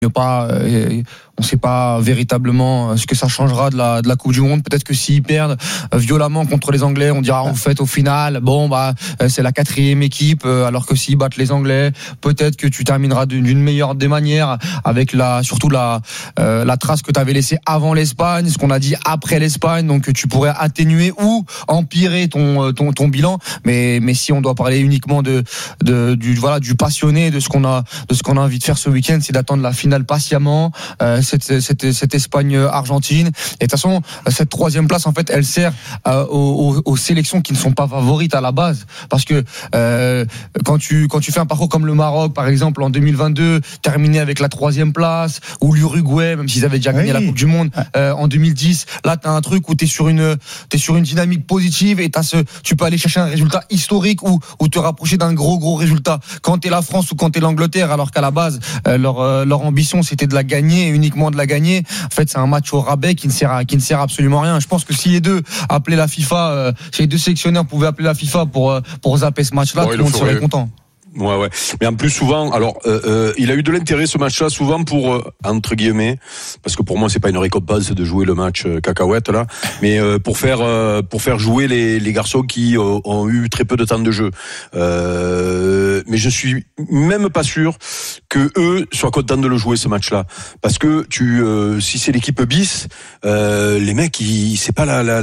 pas, on ne sait pas véritablement ce que ça changera de la Coupe du Monde. Peut-être que s'ils perdent violemment contre les Anglais, on dira en fait au final, bon bah c'est la 4e équipe, alors que s'ils battent les Anglais, peut-être que tu termineras d'une meilleure des manières, avec surtout la trace que tu avais laissée avant l'Espagne, ce qu'on a dit après l'Espagne, donc tu pourrais atténuer ou empirer ton bilan. Mais si on doit parler uniquement du passionné, de ce qu'on a envie de faire ce week-end, c'est d'attendre la finale patiemment, cette Espagne-Argentine. Et de toute façon, cette 3e place, en fait, elle sert aux sélections qui ne sont pas favorites à la base, parce que quand tu fais un parcours comme le Maroc, par exemple, en 2022, terminé avec la 3e place, ou l'Uruguay, même s'ils avaient déjà gagné la Coupe du Monde en 2010, là t'as un truc où t'es sur une dynamique positive, et tu peux aller chercher un résultat historique ou te rapprocher d'un gros résultat. Quand t'es la France ou quand t'es l'Angleterre, alors qu'à la base leur ambition c'était de la gagner, uniquement de la gagner, en fait c'est un match au rabais qui ne sert absolument à rien. Je pense que si les deux appelaient la FIFA, si les deux sélectionneurs pouvaient appeler la FIFA pour zapper ce match-là, tout le monde serait content. Ouais. Mais en plus souvent, alors il a eu de l'intérêt ce match-là, souvent pour entre guillemets, parce que pour moi c'est pas une récompense de jouer le match cacahuète là, mais pour faire jouer les garçons qui ont eu très peu de temps de jeu. Mais je suis même pas sûr que eux soient contents de le jouer ce match-là, parce que si c'est l'équipe bis, les mecs c'est pas la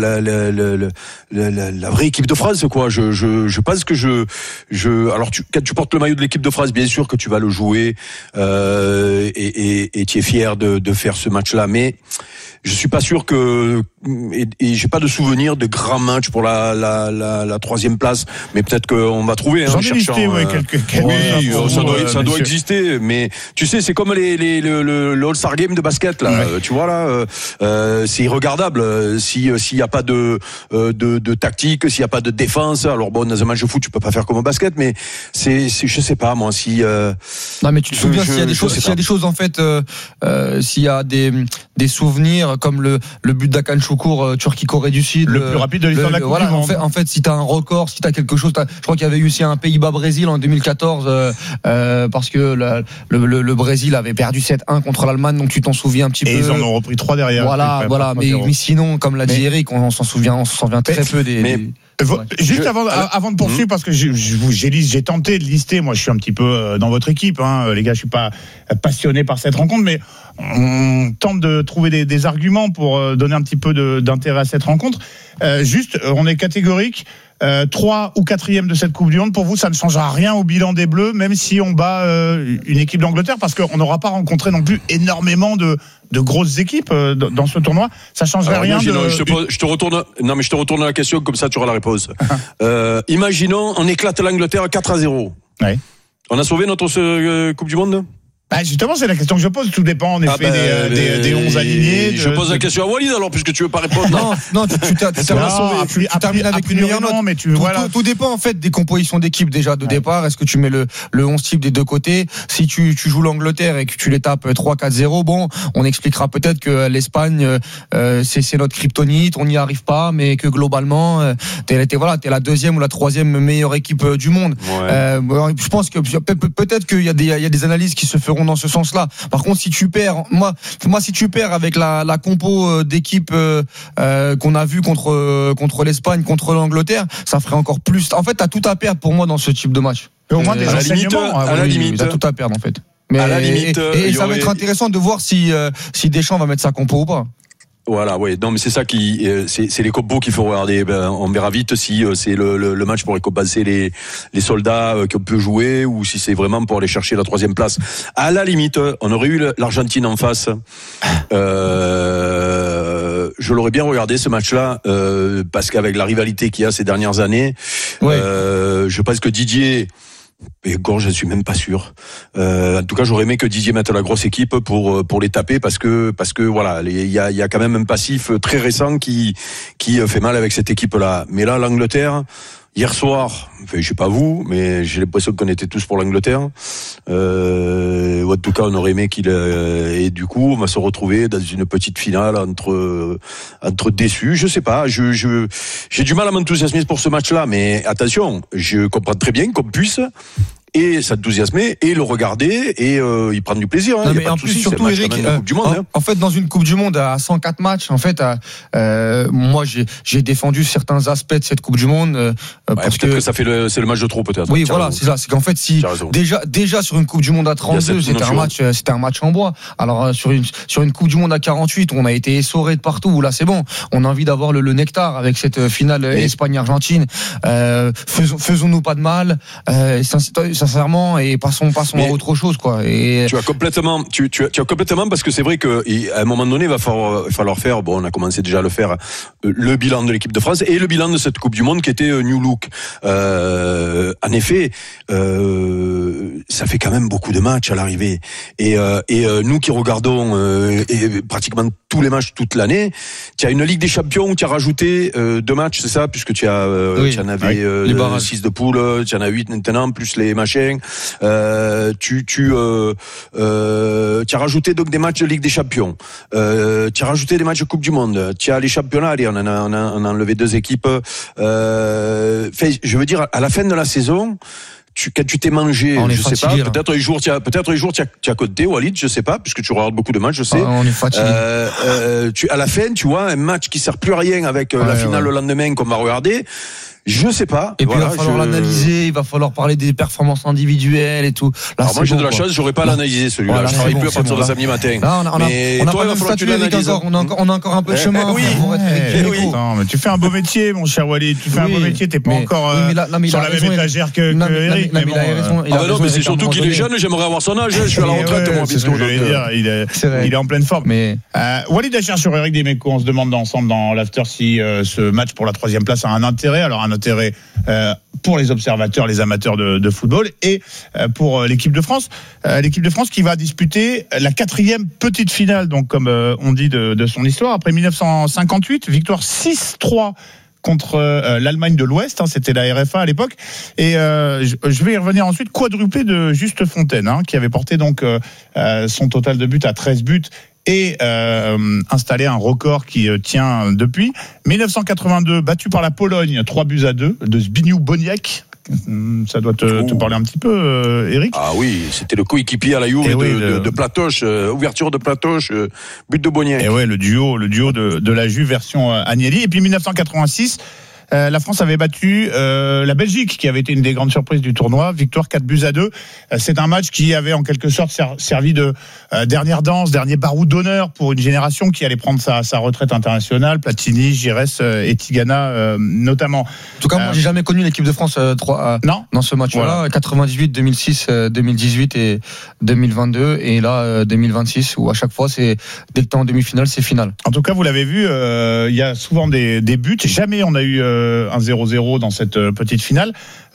vraie équipe de France quoi. Je pense que alors quand tu portes le maillot de l'équipe de France, bien sûr que tu vas le jouer et tu es fier de faire ce match-là, mais je suis pas sûr et j'ai pas de souvenir de grands matchs pour la 3e place, mais peut-être qu'on va trouver. J'en ai listé, ça doit exister, mais tu sais, c'est comme le All-Star Game de basket là, tu vois là, c'est irregardable s'il y a pas de tactique, s'il y a pas de défense. Alors bon, dans un match de foot, tu peux pas faire comme au basket, mais je sais pas moi si. Non, mais tu te souviens s'il y a des choses en fait, s'il y a des souvenirs comme le but d'Hakan Şükür, Turquie-Corée du Sud, le plus rapide de l'histoire de la Coupe du Monde. En fait, si t'as un record, si t'as quelque chose, je crois qu'il y avait eu aussi un Pays-Bas-Brésil en 2014, parce que le Brésil avait perdu 7-1 contre l'Allemagne, donc tu t'en souviens un petit peu. Et ils en ont repris 3 derrière. Voilà. Mais sinon, comme l'a dit Eric, on s'en souvient très peu des. Juste avant de poursuivre, parce que j'ai tenté de lister, moi je suis un petit peu dans votre équipe, les gars, je suis pas passionné par cette rencontre, mais on tente de trouver des arguments pour donner un petit peu d'intérêt à cette rencontre. On est catégorique. 3 ou 4e de cette Coupe du Monde, pour vous, ça ne changera rien au bilan des Bleus, même si on bat une équipe d'Angleterre, parce qu'on n'aura pas rencontré non plus énormément de grosses équipes dans ce tournoi. Ça changerait rien. Je te retourne la question, comme ça tu auras la réponse. Imaginons, on éclate l'Angleterre 4-0. Ouais. On a sauvé notre Coupe du Monde ? Justement, c'est la question que je pose. Tout dépend en effet des 11 alignés. Je pose la question à Walid alors, puisque tu veux pas répondre. Non, tu termines avec une meilleure note. Mais tout dépend en fait des compositions d'équipe déjà de départ. Est-ce que tu mets le 11 type des deux côtés? Si tu joues l'Angleterre et que tu les tapes 3-4-0, bon, on expliquera peut-être que l'Espagne c'est notre kryptonite, on n'y arrive pas, mais que globalement t'es la 2e ou la 3e meilleure équipe du monde. Ouais. Je pense que peut-être qu'il y a des analyses qui se feront dans ce sens-là. Par contre, si tu perds, si tu perds avec la compo d'équipe qu'on a vu contre l'Espagne, contre l'Angleterre, ça ferait encore plus. En fait, t'as tout à perdre pour moi dans ce type de match. Au moins des enseignements. À la limite, t'as tout à perdre en fait. Mais à la limite, et ça va être intéressant de voir si Deschamps va mettre sa compo ou pas. Voilà, ouais. Non, mais c'est ça c'est les compos qu'il faut regarder. On verra vite si c'est le match pour récompenser les soldats qui ont pu jouer, ou si c'est vraiment pour aller chercher la 3e place. À la limite, on aurait eu l'Argentine en face. Je l'aurais bien regardé ce match-là, parce qu'avec la rivalité qu'il y a ces dernières années, je pense que Didier. Et Gorge, je suis même pas sûr. En tout cas, j'aurais aimé que Didier mette la grosse équipe pour les taper, parce que voilà, il y a quand même un passif très récent qui fait mal avec cette équipe-là. Mais là, l'Angleterre, hier soir, je sais pas vous, mais j'ai l'impression qu'on était tous pour l'Angleterre. Ou en tout cas, on aurait aimé et du coup, on va se retrouver dans une petite finale entre déçus. Je sais pas, j'ai du mal à m'enthousiasmer pour ce match-là, mais attention, je comprends très bien qu'on puisse et s'enthousiasmer et le regarder et y prendre du plaisir. Non, mais en plus, surtout Eric, en fait, dans une Coupe du Monde à 104 matchs, en fait, moi j'ai défendu certains aspects de cette Coupe du Monde parce que ça fait c'est le match de trop peut-être. Oui, voilà, c'est ça. C'est qu'en fait, si déjà sur une Coupe du Monde à 32, c'était un match en bois. Alors sur une Coupe du Monde à 48, on a été essoré de partout. Là, c'est bon. On a envie d'avoir le nectar avec cette finale Espagne-Argentine. Faisons-nous pas de mal. Sincèrement, et passons à autre chose, quoi. Et tu as complètement parce que c'est vrai que à un moment donné, il va falloir faire. Bon, on a commencé déjà à le faire. Le bilan de l'équipe de France et le bilan de cette Coupe du Monde qui était New Look. En effet, ça fait quand même beaucoup de matchs à l'arrivée. Et nous qui regardons pratiquement tous les matchs toute l'année, tu as une Ligue des Champions où tu as rajouté 2 matchs, c'est ça, puisque tu en avais 6 de poule, tu en as 8 maintenant, plus les machins. Tu as rajouté donc des matchs de Ligue des Champions. Tu as rajouté des matchs de Coupe du Monde. Tu as les championnats. Allez, on a enlevé 2 équipes. Je veux dire, à la fin de la saison, quand tu t'es mangé, je sais pas, peut-être un jour tu as compté, Walid, je sais pas, puisque tu regardes beaucoup de matchs, je sais. On est fatigué. À la fin, tu vois, un match qui sert plus à rien avec la finale le lendemain qu'on va regarder. Je sais pas. Et puis il va falloir l'analyser, il va falloir parler des performances individuelles et tout. Là, alors moi j'ai de la chance, j'aurais pas l'analysé celui-là. Je travaille plus à partir de samedi matin. Là, on a pas même statué avec encore. On a encore un peu de chemin. Oui. Attends, mais tu fais un beau métier, mon cher Walid. Tu fais un beau métier. T'es pas encore sur la même étagère que Eric. Mais il a raison. Mais c'est surtout qu'il est jeune. J'aimerais avoir son âge. Je suis à la retraite moi. C'est ce que je voulais dire. Il est en pleine forme. Walid Acharchour sur Eric Dimeco, on se demande ensemble dans l'after si ce match pour la 3e place a un intérêt. Alors un intérêt pour les observateurs, les amateurs de football et pour l'équipe de France. L'équipe de France qui va disputer la 4e petite finale, donc comme on dit de son histoire, après 1958, victoire 6-3 contre l'Allemagne de l'Ouest, c'était la RFA à l'époque, et je vais y revenir ensuite. Quadruplé de Juste Fontaine, qui avait porté donc son total de buts à 13 buts et installé un record qui tient depuis 1982, battu par la Pologne 3-2 de Zbigniew Boniek. Ça doit te parler un petit peu, Eric. Ah oui, c'était le coéquipier à la Juve de Platoche, ouverture de Platoche, but de Boniek. Et ouais, le duo de la Juve version Agnelli. Et puis 1986. La France avait battu la Belgique, qui avait été une des grandes surprises du tournoi, victoire 4-2. C'est un match qui avait en quelque sorte servi de dernière danse, dernier baroud d'honneur pour une génération qui allait prendre sa retraite internationale, Platini, Giresse et Tigana notamment. En tout cas, moi j'ai jamais connu l'équipe de France dans ce match-là, voilà. 98, 2006, 2018 et 2022, et là 2026, où à chaque fois, c'est dès que t'es en demi-finale, c'est finale. En tout cas, vous l'avez vu, il y a souvent des buts. Jamais on a eu un 0-0 dans cette petite finale.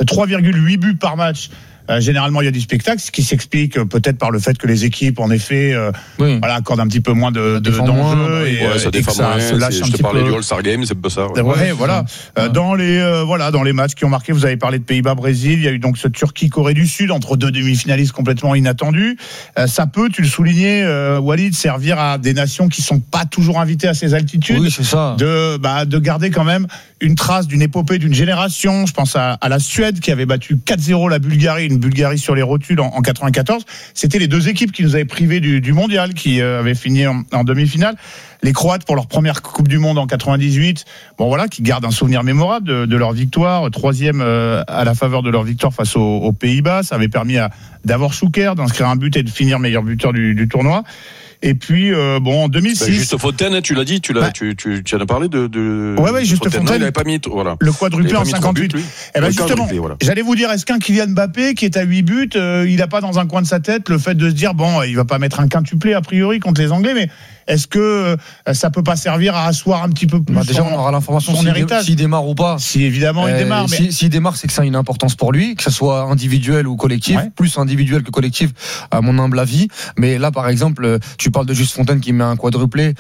3,8 buts par match. Généralement, il y a du spectacle, ce qui s'explique peut-être par le fait que les équipes, en effet, accordent un petit peu moins d'enjeux et ça défend moins. Se lâche un petit peu. Je te parlais du All-Star Game, c'est un peu ça. Voilà. Dans les matchs qui ont marqué, vous avez parlé de Pays-Bas-Brésil. Il y a eu donc ce Turquie-Corée du Sud entre 2 demi-finalistes complètement inattendus. Ça peut, tu le soulignais, Walid, servir à des nations qui sont pas toujours invitées à ces altitudes. Oui, c'est ça. De garder quand même une trace d'une épopée, d'une génération. Je pense à la Suède qui avait battu 4-0 la Bulgarie, une Bulgarie sur les rotules en 94. C'était les 2 équipes qui nous avaient privés du mondial, qui avaient fini en demi-finale. Les Croates pour leur première Coupe du Monde en 98, qui gardent un souvenir mémorable de leur victoire, 3e à la faveur de leur victoire face aux Pays-Bas. Ça avait permis à Davor Šuker d'inscrire un but et de finir meilleur buteur du tournoi. Et puis, en 2006. Juste Fontaine, tu l'as dit, tu en as parlé de. Ouais, Juste Fontaine. Il n'avait pas mis, voilà. Le quadruplé en 58. Justement, j'allais vous dire, est-ce qu'un Kylian Mbappé, qui est à 8 buts, il n'a pas dans un coin de sa tête le fait de se dire, il va pas mettre un quintuplé a priori contre les Anglais, mais est-ce que ça peut pas servir à asseoir un petit peu plus déjà, on aura l'information s'il démarre ou pas. Si évidemment il démarre. Mais s'il démarre, c'est que ça a une importance pour lui, que ce soit individuel ou collectif, plus individuel que collectif, à mon humble avis. Mais là, par exemple, tu parles de Juste Fontaine qui met un quadruplé.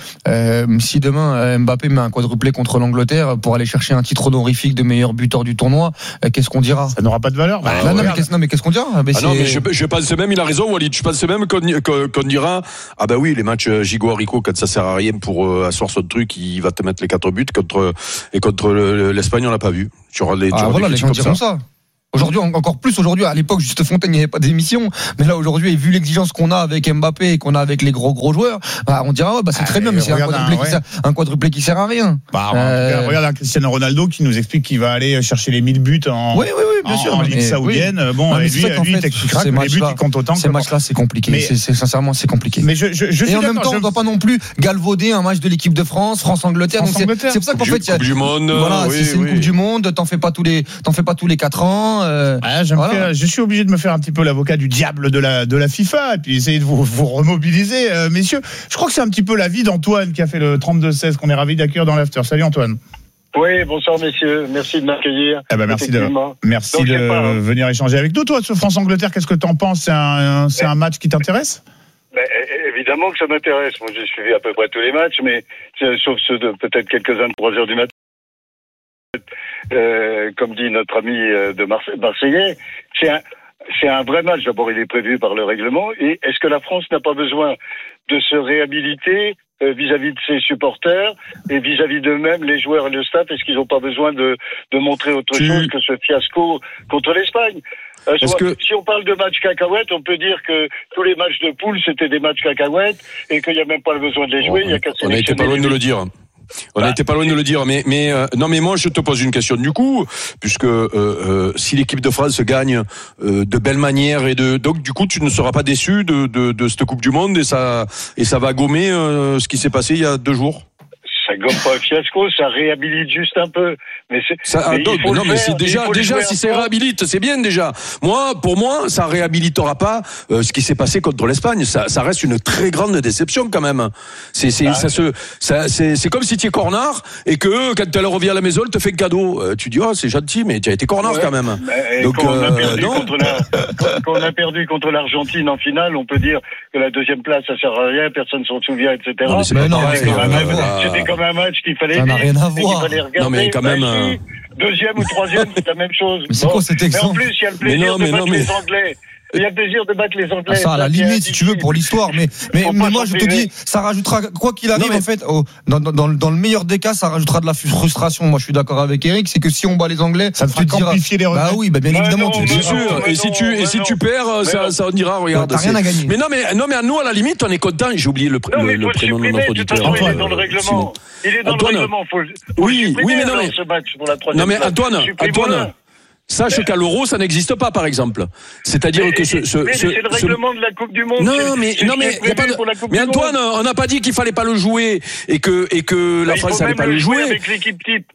Si demain Mbappé met un quadruplé contre l'Angleterre pour aller chercher un titre honorifique de meilleur buteur du tournoi, qu'est-ce qu'on dira? Ça n'aura pas de valeur. Mais qu'est-ce qu'on dira? Non, mais je pense même, il a raison, Walid. Je pense même qu'on dira, oui, les matchs Gigot-Haricot, quand ça sert à rien pour asseoir son truc, il va te mettre les 4 buts contre l'Espagne, on l'a pas vu. Les gens diront ça. Aujourd'hui, encore plus aujourd'hui. À l'époque, Juste Fontaine, il n'y avait pas d'émission. Mais là, aujourd'hui, vu l'exigence qu'on a avec Mbappé et qu'on a avec les gros joueurs, on dira, c'est très bien, mais c'est un quadruplé qui sert à rien. Regarde Cristiano Ronaldo qui nous explique qu'il va aller chercher les 1000 buts bien sûr, en Ligue saoudienne. Oui. Bon, lui, t'expliquera que les buts, ils comptent autant. Ces matchs-là, c'est compliqué. Mais sincèrement, c'est compliqué. Mais et en même temps, on ne doit pas non plus galvauder un match de l'équipe de France, France-Angleterre. C'est pour ça qu'en fait, Coupe du Monde. Voilà, c'est une Coupe du Monde. T'en fais pas tous les 4 ans. Je suis obligé de me faire un petit peu l'avocat du diable de la FIFA et puis essayer de vous remobiliser, messieurs. Je crois que c'est un petit peu la vie d'Antoine qui a fait le 32-16 qu'on est ravi d'accueillir dans l'after. Salut Antoine. Oui, bonsoir messieurs, merci de m'accueillir. Merci de venir échanger avec nous. Toi, ce France-Angleterre, qu'est-ce que t'en penses ? C'est un match qui t'intéresse ? Évidemment que ça m'intéresse. Moi, j'ai suivi à peu près tous les matchs, mais sauf ceux de peut-être quelques-uns de 3h du matin. Comme dit notre ami de Marseillais, c'est un vrai match. D'abord, il est prévu par le règlement. Et est-ce que la France n'a pas besoin de se réhabiliter vis-à-vis de ses supporters et vis-à-vis d'eux-mêmes, les joueurs et le staff? Est-ce qu'ils n'ont pas besoin de montrer autre chose que ce fiasco contre l'Espagne? Si on parle de match cacahuètes, on peut dire que tous les matchs de poule, c'était des matchs cacahuètes et qu'il n'y a même pas besoin de les jouer. On a été pas loin de le dire. On n'était pas loin de le dire, mais moi je te pose une question du coup, puisque si l'équipe de France gagne de belle manière donc du coup tu ne seras pas déçu de cette Coupe du Monde et ça va gommer ce qui s'est passé il y a 2 jours. Ça gomme pas un fiasco, ça réhabilite juste un peu. Mais c'est déjà si ça réhabilite, c'est bien déjà. Pour moi, ça réhabilitera pas ce qui s'est passé contre l'Espagne. Ça reste une très grande déception quand même. C'est comme si tu es cornard et que quand elle revient à la maison, elle te fait un cadeau. Tu dis c'est gentil, mais tu as été cornard quand même. Donc quand on a perdu contre l'Argentine en finale, on peut dire que la deuxième place ça sert à rien, personne s'en souvient, etc. C'était comme un match qu'il fallait regarder. Non mais quand même. Deuxième ou troisième, c'est la même chose. Mais c'est quoi cet exemple? Mais en plus, il y a le plaisir de battre les Anglais. Il y a le plaisir de battre les Anglais. Ça, à la limite, si tu veux, pour l'histoire. Mais moi, je te dis, ça rajoutera, quoi qu'il arrive, en fait, dans le meilleur des cas, ça rajoutera de la frustration. Moi, je suis d'accord avec Eric, c'est que si on bat les Anglais, ça te fera amplifier les regrets. Bah oui, bien évidemment, tu bien sûr. Et si tu perds, ça on dira, regarde. T'as rien à gagner. Mais non, mais à nous, à la limite, on est content. J'ai oublié le prénom de notre auditeur. Il est dans le règlement. Il est dans le règlement. Oui, mais non, mais. Non, mais Antoine. Sache qu'à l'Euro, ça n'existe pas, par exemple. C'est-à-dire que c'est le règlement de la Coupe du Monde. Non, mais y a pas de. Mais Antoine, on n'a pas dit qu'il fallait pas le jouer et que la France n'allait pas le jouer. Avec l'équipe type.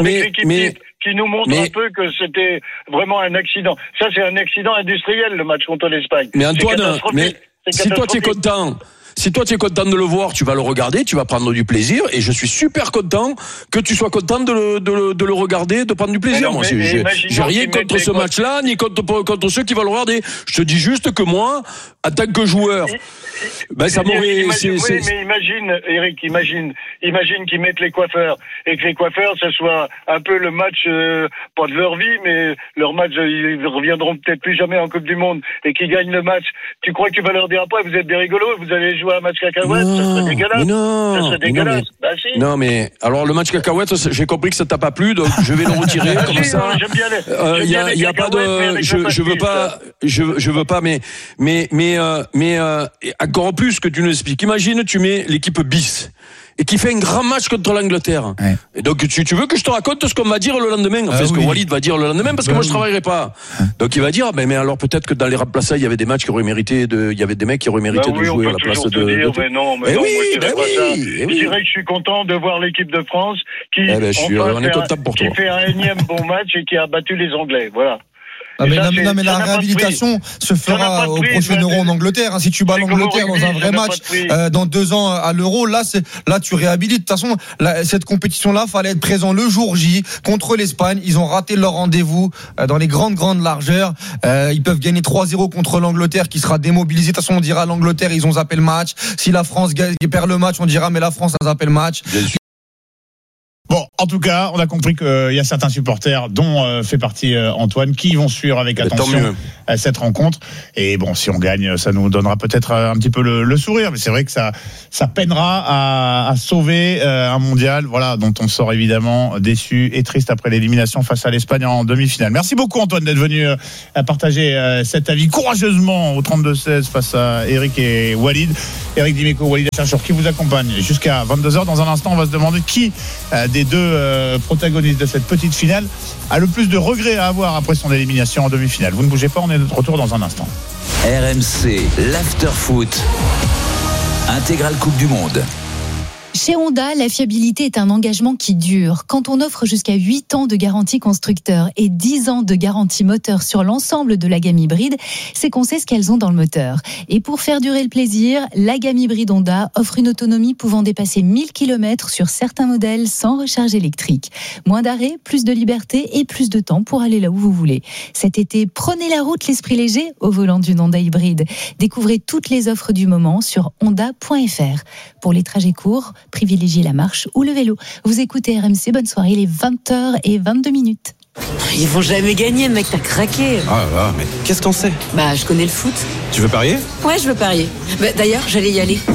Qui nous montre un peu que c'était vraiment un accident. Ça, c'est un accident industriel, le match contre l'Espagne. Mais Antoine, si toi tu es content. Si toi tu es content de le voir, tu vas le regarder, tu vas prendre du plaisir, et je suis super content que tu sois content de le regarder, de prendre du plaisir. Moi, j'ai rien contre ce match-là, ni contre ceux qui vont le regarder. Je te dis juste que moi, en tant que joueur, ça m'aurait. Mais imagine, Eric, imagine qu'ils mettent les coiffeurs et que les coiffeurs, ce soit un peu le match, pas de leur vie, mais leur match, ils reviendront peut-être plus jamais en Coupe du Monde et qu'ils gagnent le match. Tu crois que tu vas leur dire après, vous êtes des rigolos, vous allez jouer un match cacahuète, ça serait dégueulasse. Ça serait dégueulasse. Non, mais alors le match cacahuète, j'ai compris que ça t'a pas plu, donc je vais le retirer comme ça. J'aime bien il y a pas de, je veux pas, mais encore plus que tu nous expliques. Imagine, tu mets l'équipe bis et qui fait un grand match contre l'Angleterre. Ouais. Et donc tu veux que je te raconte ce qu'on va dire le lendemain, ce que Walid va dire le lendemain, parce que moi je travaillerai pas. Donc il va dire, mais alors peut-être que dans les remplaçants il y avait des matchs qui auraient mérité il y avait des mecs qui auraient mérité de jouer à la place de. Mais non, je dirais que je suis content de voir l'équipe de France qui fait un énième bon match et qui a battu les Anglais. Voilà. Mais la réhabilitation se fera au prochain Euro en Angleterre. Si tu bats l'Angleterre dans un vrai match dans 2 ans à l'Euro, là tu réhabilites. De toute façon, cette compétition-là, fallait être présent le jour J contre l'Espagne. Ils ont raté leur rendez-vous dans les grandes largeurs. Ils peuvent gagner 3-0 contre l'Angleterre, qui sera démobilisée. De toute façon, on dira l'Angleterre, ils ont zappé le match. Si la France perd le match, on dira mais la France a zappé le match. Bon, En tout cas, on a compris qu'il y a certains supporters, dont fait partie Antoine, qui vont suivre avec attention cette rencontre. Et bon, si on gagne, ça nous donnera peut-être un petit peu le sourire. Mais c'est vrai que ça peinera à sauver un mondial, voilà, dont on sort évidemment déçu et triste après l'élimination face à l'Espagne en demi-finale. Merci beaucoup Antoine d'être venu partager cet avis courageusement au 32-16 face à Eric et Walid. Eric Dimeco, Walid Acharchour qui vous accompagne jusqu'à 22h. Dans un instant, on va se demander qui des deux protagonistes de cette petite finale a le plus de regrets à avoir après son élimination en demi-finale. Vous ne bougez pas, on est de retour dans un instant. RMC, l'after-foot, intégrale Coupe du Monde. Chez Honda, la fiabilité est un engagement qui dure. Quand on offre jusqu'à 8 ans de garantie constructeur et 10 ans de garantie moteur sur l'ensemble de la gamme hybride, c'est qu'on sait ce qu'elles ont dans le moteur. Et pour faire durer le plaisir, la gamme hybride Honda offre une autonomie pouvant dépasser 1000 km sur certains modèles sans recharge électrique. Moins d'arrêt, plus de liberté et plus de temps pour aller là où vous voulez. Cet été, prenez la route l'esprit léger au volant d'une Honda hybride. Découvrez toutes les offres du moment sur honda.fr. Pour les trajets courts, privilégiez la marche ou le vélo. Vous écoutez RMC, bonne soirée, il est 20h22. Ils vont jamais gagner, mec, t'as craqué. Ah là, mais qu'est-ce qu'on sait ? Bah, je connais le foot. Tu veux parier ? Ouais, je veux parier. Bah, d'ailleurs, j'allais y aller.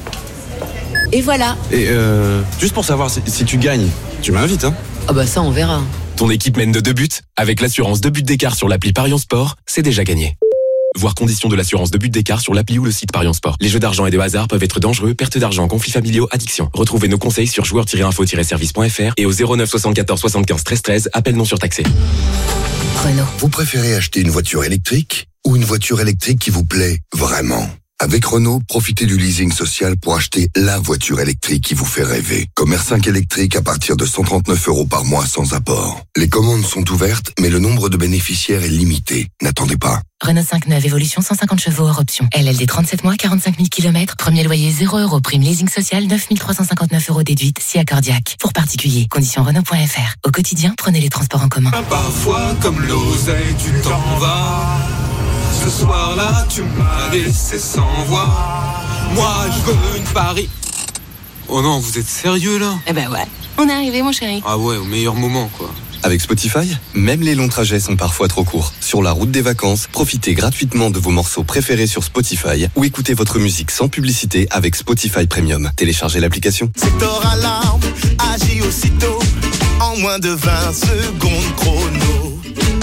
Et voilà. Et juste pour savoir, si tu gagnes, tu m'invites, hein ? Ah bah ça, on verra. Ton équipe mène de 2 buts. Avec l'assurance 2 buts d'écart sur l'appli Parions Sport, c'est déjà gagné. Voir conditions de l'assurance 2 buts d'écart sur l'appli ou le site Parions Sport. Les jeux d'argent et de hasard peuvent être dangereux, perte d'argent, conflits familiaux, addiction. Retrouvez nos conseils sur joueurs-info-service.fr et au 09 74 75 13 13, appel non surtaxé. Renault. Vous préférez acheter une voiture électrique ou une voiture électrique qui vous plaît vraiment ? Avec Renault, profitez du leasing social pour acheter la voiture électrique qui vous fait rêver. Comme R5 électrique à partir de 139 € par mois sans apport. Les commandes sont ouvertes, mais le nombre de bénéficiaires est limité. N'attendez pas. Renault 5 neuve, évolution 150 chevaux hors option. LLD 37 mois, 45 000 km. Premier loyer 0 €. Prime leasing social 9 359 € déduite, si accordiaque. Pour particuliers, conditions Renault.fr. Au quotidien, prenez les transports en commun. Parfois, comme l'oseille, tu t'en vas. Ce soir-là, tu m'as laissé sans voix. Moi, je veux une Paris. Oh non, vous êtes sérieux là ? Eh ben ouais, on est arrivé mon chéri. Ah ouais, au meilleur moment quoi. Avec Spotify, même les longs trajets sont parfois trop courts. Sur la route des vacances, profitez gratuitement de vos morceaux préférés sur Spotify ou écoutez votre musique sans publicité avec Spotify Premium. Téléchargez l'application. Secteur Alarme agit aussitôt en moins de 20 secondes chrono.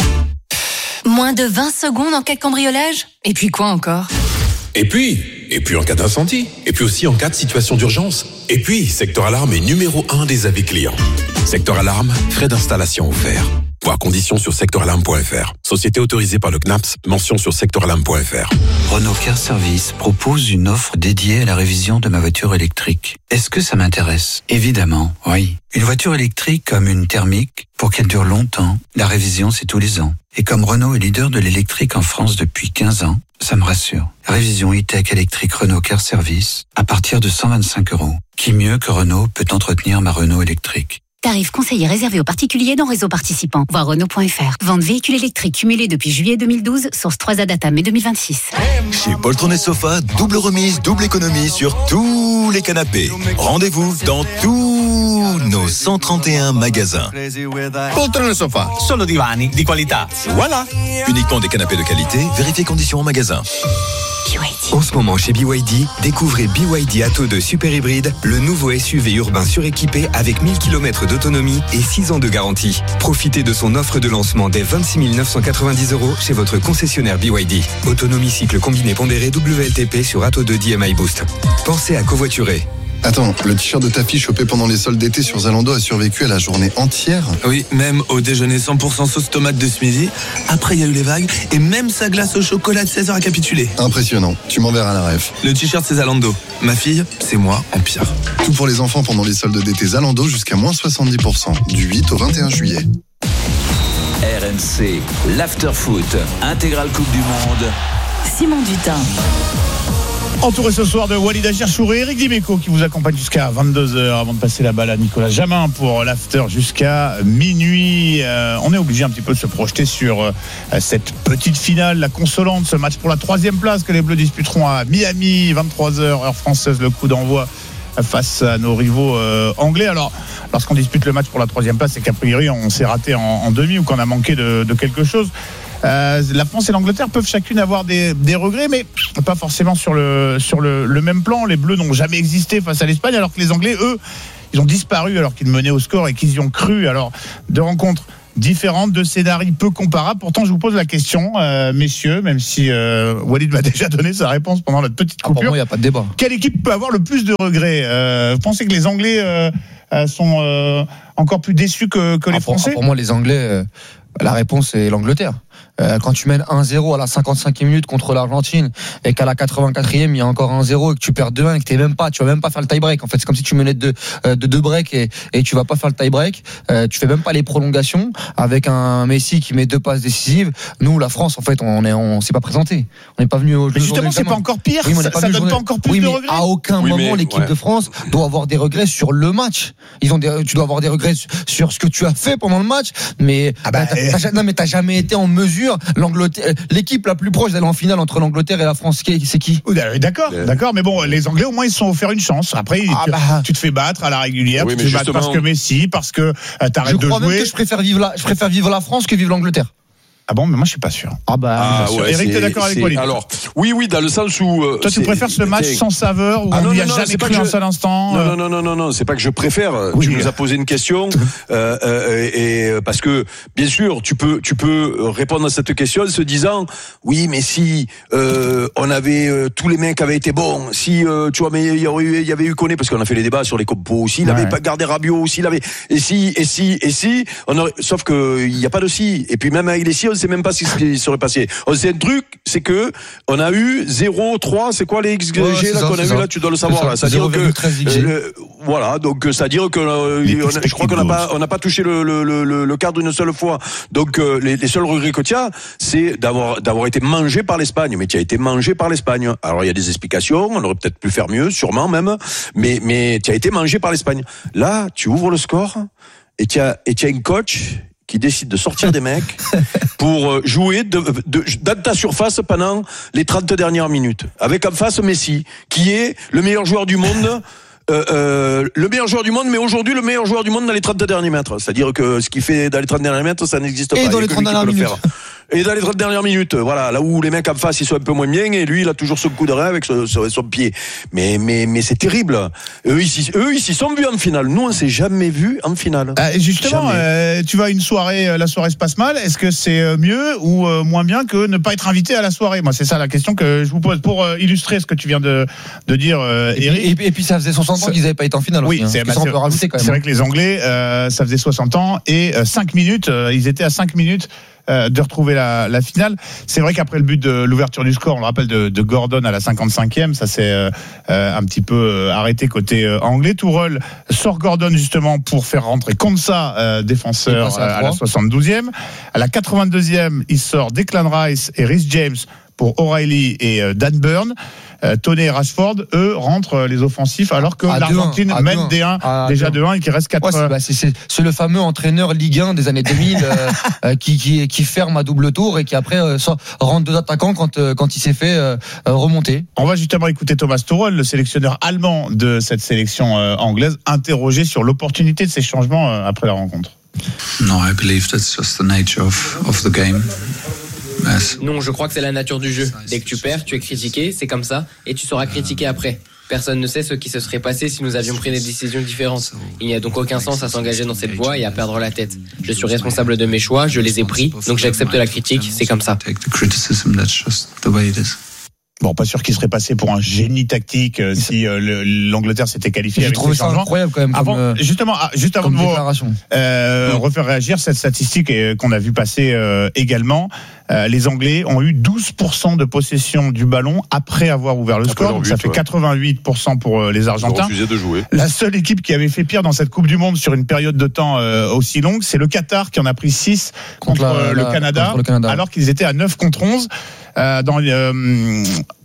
Moins de 20 secondes en cas de cambriolage ? Et puis quoi encore ? Et puis en cas d'incendie. Et puis aussi en cas de situation d'urgence. Et puis, Secteur Alarme est numéro 1 des avis clients. Secteur Alarme, frais d'installation offerts. Voir conditions sur secteuralarme.fr. Société autorisée par le CNAPS, mention sur secteuralarme.fr. Renault Car Service propose une offre dédiée à la révision de ma voiture électrique. Est-ce que ça m'intéresse ? Évidemment, oui. Une voiture électrique comme une thermique, pour qu'elle dure longtemps, la révision c'est tous les ans. Et comme Renault est leader de l'électrique en France depuis 15 ans, ça me rassure. Révision e-tech électrique Renault Car Service à partir de 125 €. Qui mieux que Renault peut entretenir ma Renault électrique ? Tarif conseillé réservé aux particuliers dans réseau participant. Voir Renault.fr. Vente véhicule électrique cumulée depuis juillet 2012. Source 3A Data mai 2026. Chez Poltron et Sofa, double remise, double économie sur tous les canapés. Rendez-vous dans tous nos 131 magasins. Poltron et Sofa. Solo divani di qualità. Voilà. Uniquement des canapés de qualité. Vérifiez conditions en magasin. En ce moment chez BYD, découvrez BYD Atto 2 Super Hybride, le nouveau SUV urbain suréquipé avec 1000 km d'autonomie et 6 ans de garantie. Profitez de son offre de lancement dès 26 990 € chez votre concessionnaire BYD. Autonomie cycle combiné pondéré WLTP sur Atto 2 DMI Boost. Pensez à covoiturer. Attends, le t-shirt de ta fille chopé pendant les soldes d'été sur Zalando a survécu à la journée entière ? Oui, même au déjeuner 100% sauce tomate de ce midi. Après, il y a eu les vagues et même sa glace au chocolat de 16h a capitulé. Impressionnant. Tu m'enverras la ref. Le t-shirt, c'est Zalando. Ma fille, c'est moi en pire. Tout pour les enfants pendant les soldes d'été Zalando jusqu'à moins 70%. Du 8 au 21 juillet. RMC, l'after-foot, intégrale Coupe du Monde. Simon Dutin. Entouré ce soir de Walid Acharchour et Eric Dimeco qui vous accompagne jusqu'à 22h avant de passer la balle à Nicolas Jamin pour l'after jusqu'à minuit. On est obligé un petit peu de se projeter sur cette petite finale, la consolante, ce match pour la 3e place que les Bleus disputeront à Miami, 23h, heure française, le coup d'envoi face à nos rivaux anglais. Alors, lorsqu'on dispute le match pour la 3e place, c'est qu'a priori on s'est raté en demi ou qu'on a manqué de quelque chose. La France et l'Angleterre peuvent chacune avoir des regrets, mais pas forcément sur le même plan. Les Bleus n'ont jamais existé face à l'Espagne, alors que les Anglais, eux, ils ont disparu alors qu'ils menaient au score et qu'ils y ont cru. Alors, deux rencontres différentes, deux scénarios peu comparables. Pourtant, je vous pose la question, messieurs, même si Walid m'a déjà donné sa réponse pendant notre petite coupure. Pour moi, il n'y a pas de débat. Quelle équipe peut avoir le plus de regrets ? Vous pensez que les Anglais sont encore plus déçus que les Français ? Pour moi, les Anglais, la réponse est l'Angleterre. Quand tu mènes 1-0 à la 55e minute contre l'Argentine et qu'à la 84e il y a encore 1-0 et que tu perds 2-1 et que tu vas même pas faire le tie-break. En fait, c'est comme si tu menais de 2 breaks et tu vas pas faire le tie-break. Tu fais même pas les prolongations avec un Messi qui met 2 passes décisives. Nous, la France, en fait, on s'est pas présenté. On n'est pas venu au jeu. Mais justement, c'est pas encore pire. Oui, ça donne pas encore plus de regrets. À aucun moment l'équipe de France doit avoir des regrets sur le match. Tu dois avoir des regrets sur ce que tu as fait pendant le match, mais t'as jamais été en mesure. L'équipe la plus proche d'aller en finale entre l'Angleterre et la France, c'est qui ? D'accord, mais bon, les Anglais au moins ils se sont offert une chance. Après, tu te fais battre à la régulière, tu te fais battre parce que Messi, parce que t'arrêtes de jouer. Je crois même que je préfère vivre la France que vivre l'Angleterre. Ah bon, mais moi je suis pas sûr. Eric, t'es d'accord avec Walid ? Alors, oui, dans le sens où. Toi, tu préfères ce match sans saveur où on n'y a jamais cru un seul instant ? Non, c'est pas que je préfère. Tu nous as posé une question, et parce que, bien sûr, tu peux répondre à cette question en se disant, oui, mais si on avait tous les mecs avaient été bons, si tu vois, mais il y avait eu Koné parce qu'on a fait les débats sur les compos aussi, il avait pas gardé Rabiot aussi, il avait et si, on aurait, sauf que il y a pas de si, et puis même avec les si, on sait même pas ce qui serait passé. On sait un truc, c'est que on a eu 0,3, c'est quoi les XG qu'on a eu là, tu dois le savoir là. C'est-à-dire que voilà, donc c'est-à-dire que je crois qu'on n'a pas touché le quart d'une seule fois. Donc les seuls regrets que tu as, c'est d'avoir été mangé par l'Espagne. Mais tu as été mangé par l'Espagne. Alors il y a des explications, on aurait peut-être pu faire mieux, sûrement même, mais tu as été mangé par l'Espagne. Là, tu ouvres le score et tu as une coach qui décide de sortir des mecs pour jouer dans ta surface pendant les 30 dernières minutes. Avec en face Messi, qui est le meilleur joueur du monde. Mais aujourd'hui le meilleur joueur du monde dans les 30 derniers mètres. C'est-à-dire que ce qu'il fait dans les 30 derniers mètres, ça n'existe pas. Et dans les 30 dernières minutes. Et dans les 30 dernières minutes, voilà, là où les mecs en face ils sont un peu moins bien, et lui il a toujours son coup de rein avec son pied. Mais c'est terrible. Eux ils s'y sont vus en finale. Nous on s'est jamais vus en finale. Justement, tu vas à une soirée, la soirée se passe mal. Est-ce que c'est mieux ou moins bien que ne pas être invité à la soirée ? Moi c'est ça la question que je vous pose pour illustrer ce que tu viens de dire, Eric. Et puis ça faisait 60 ans qu'ils n'avaient pas été en finale. Oui, aussi, on peut rajouter quand même. C'est vrai que les Anglais, ça faisait 60 ans et 5 minutes. Ils étaient à 5 minutes de retrouver la finale. C'est vrai qu'après le but de l'ouverture du score, on le rappelle, de Gordon à la 55e, ça s'est un petit peu arrêté côté anglais. Tourelle sort Gordon justement pour faire rentrer Konsa, défenseur, à la 72e. À la 82e, il sort Declan Rice et Reece James pour O'Reilly et Dan Burn. Toney et Rashford, eux, rentrent les offensifs alors que l'Argentine mène déjà 2-1 et qu'il reste 4. C'est le fameux entraîneur Ligue 1 des années 2000 qui ferme à double tour et qui après rentre 2 attaquants quand il s'est fait remonter. On va justement écouter Thomas Tuchel, le sélectionneur allemand de cette sélection anglaise, interrogé sur l'opportunité de ces changements après la rencontre. No, I believe that's just the nature of the game. Non, je crois que c'est la nature du jeu. Dès que tu perds, tu es critiqué, c'est comme ça, et tu seras critiqué après. Personne ne sait ce qui se serait passé si nous avions pris des décisions différentes. Il n'y a donc aucun sens à s'engager dans cette voie et à perdre la tête. Je suis responsable de mes choix, je les ai pris, donc j'accepte la critique, c'est comme ça. Bon, pas sûr qu'il serait passé pour un génie tactique si l'Angleterre s'était qualifiée. J'ai trouvé ça incroyable quand même. Justement, juste avant de vous refaire réagir, cette statistique qu'on a vu passer également, les Anglais ont eu 12% de possession du ballon après avoir ouvert le score. Donc ça fait 88% pour les Argentins. Ils ont refusé de jouer. La seule équipe qui avait fait pire dans cette Coupe du Monde sur une période de temps aussi longue, c'est le Qatar qui en a pris 6 contre le Canada, alors qu'ils étaient à 9 contre 11.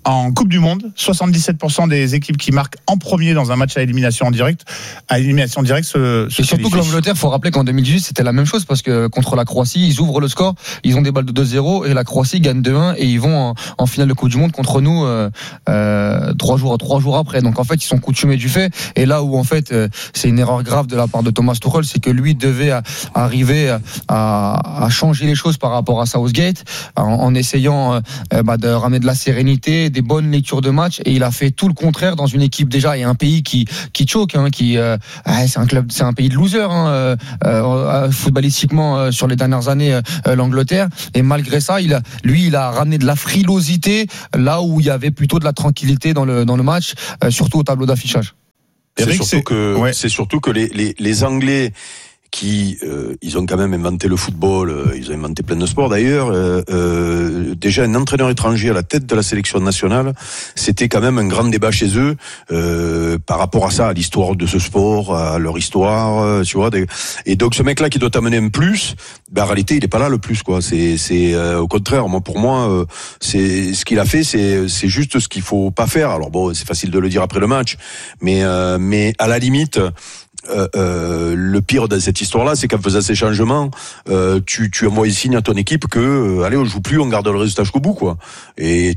en Coupe du Monde, 77% des équipes qui marquent en premier dans un match à élimination directe se et surtout que l'Angleterre, faut rappeler qu'en 2018 c'était la même chose parce que contre la Croatie, ils ouvrent le score, ils ont des balles de 2-0 et la Croatie gagne 2-1 et ils vont en finale de Coupe du Monde contre nous 3 jours après. Donc en fait, ils sont coutumés du fait. Et là où en fait c'est une erreur grave de la part de Thomas Tuchel, c'est que lui devait arriver à changer les choses par rapport à Southgate en essayant de ramener de la sérénité, des bonnes lectures de match, et il a fait tout le contraire dans une équipe déjà et un pays qui choque, c'est un pays de losers footballistiquement sur les dernières années, l'Angleterre, et malgré ça il a ramené de la frilosité là où il y avait plutôt de la tranquillité dans le match, surtout au tableau d'affichage. C'est surtout que les Anglais qui ils ont quand même inventé le football, ils ont inventé plein de sports d'ailleurs. Déjà un entraîneur étranger à la tête de la sélection nationale, c'était quand même un grand débat chez eux par rapport à ça, à l'histoire de ce sport, à leur histoire, tu vois. Et donc ce mec-là qui doit t'amener un plus, en réalité il est pas là le plus, quoi. C'est au contraire, pour moi, c'est ce qu'il a fait, c'est juste ce qu'il faut pas faire. Alors bon, c'est facile de le dire après le match, mais à la limite. Le pire de cette histoire-là, c'est qu'en faisant ces changements, tu envoies signe à ton équipe que, allez, on joue plus, on garde le résultat jusqu'au bout, quoi. Et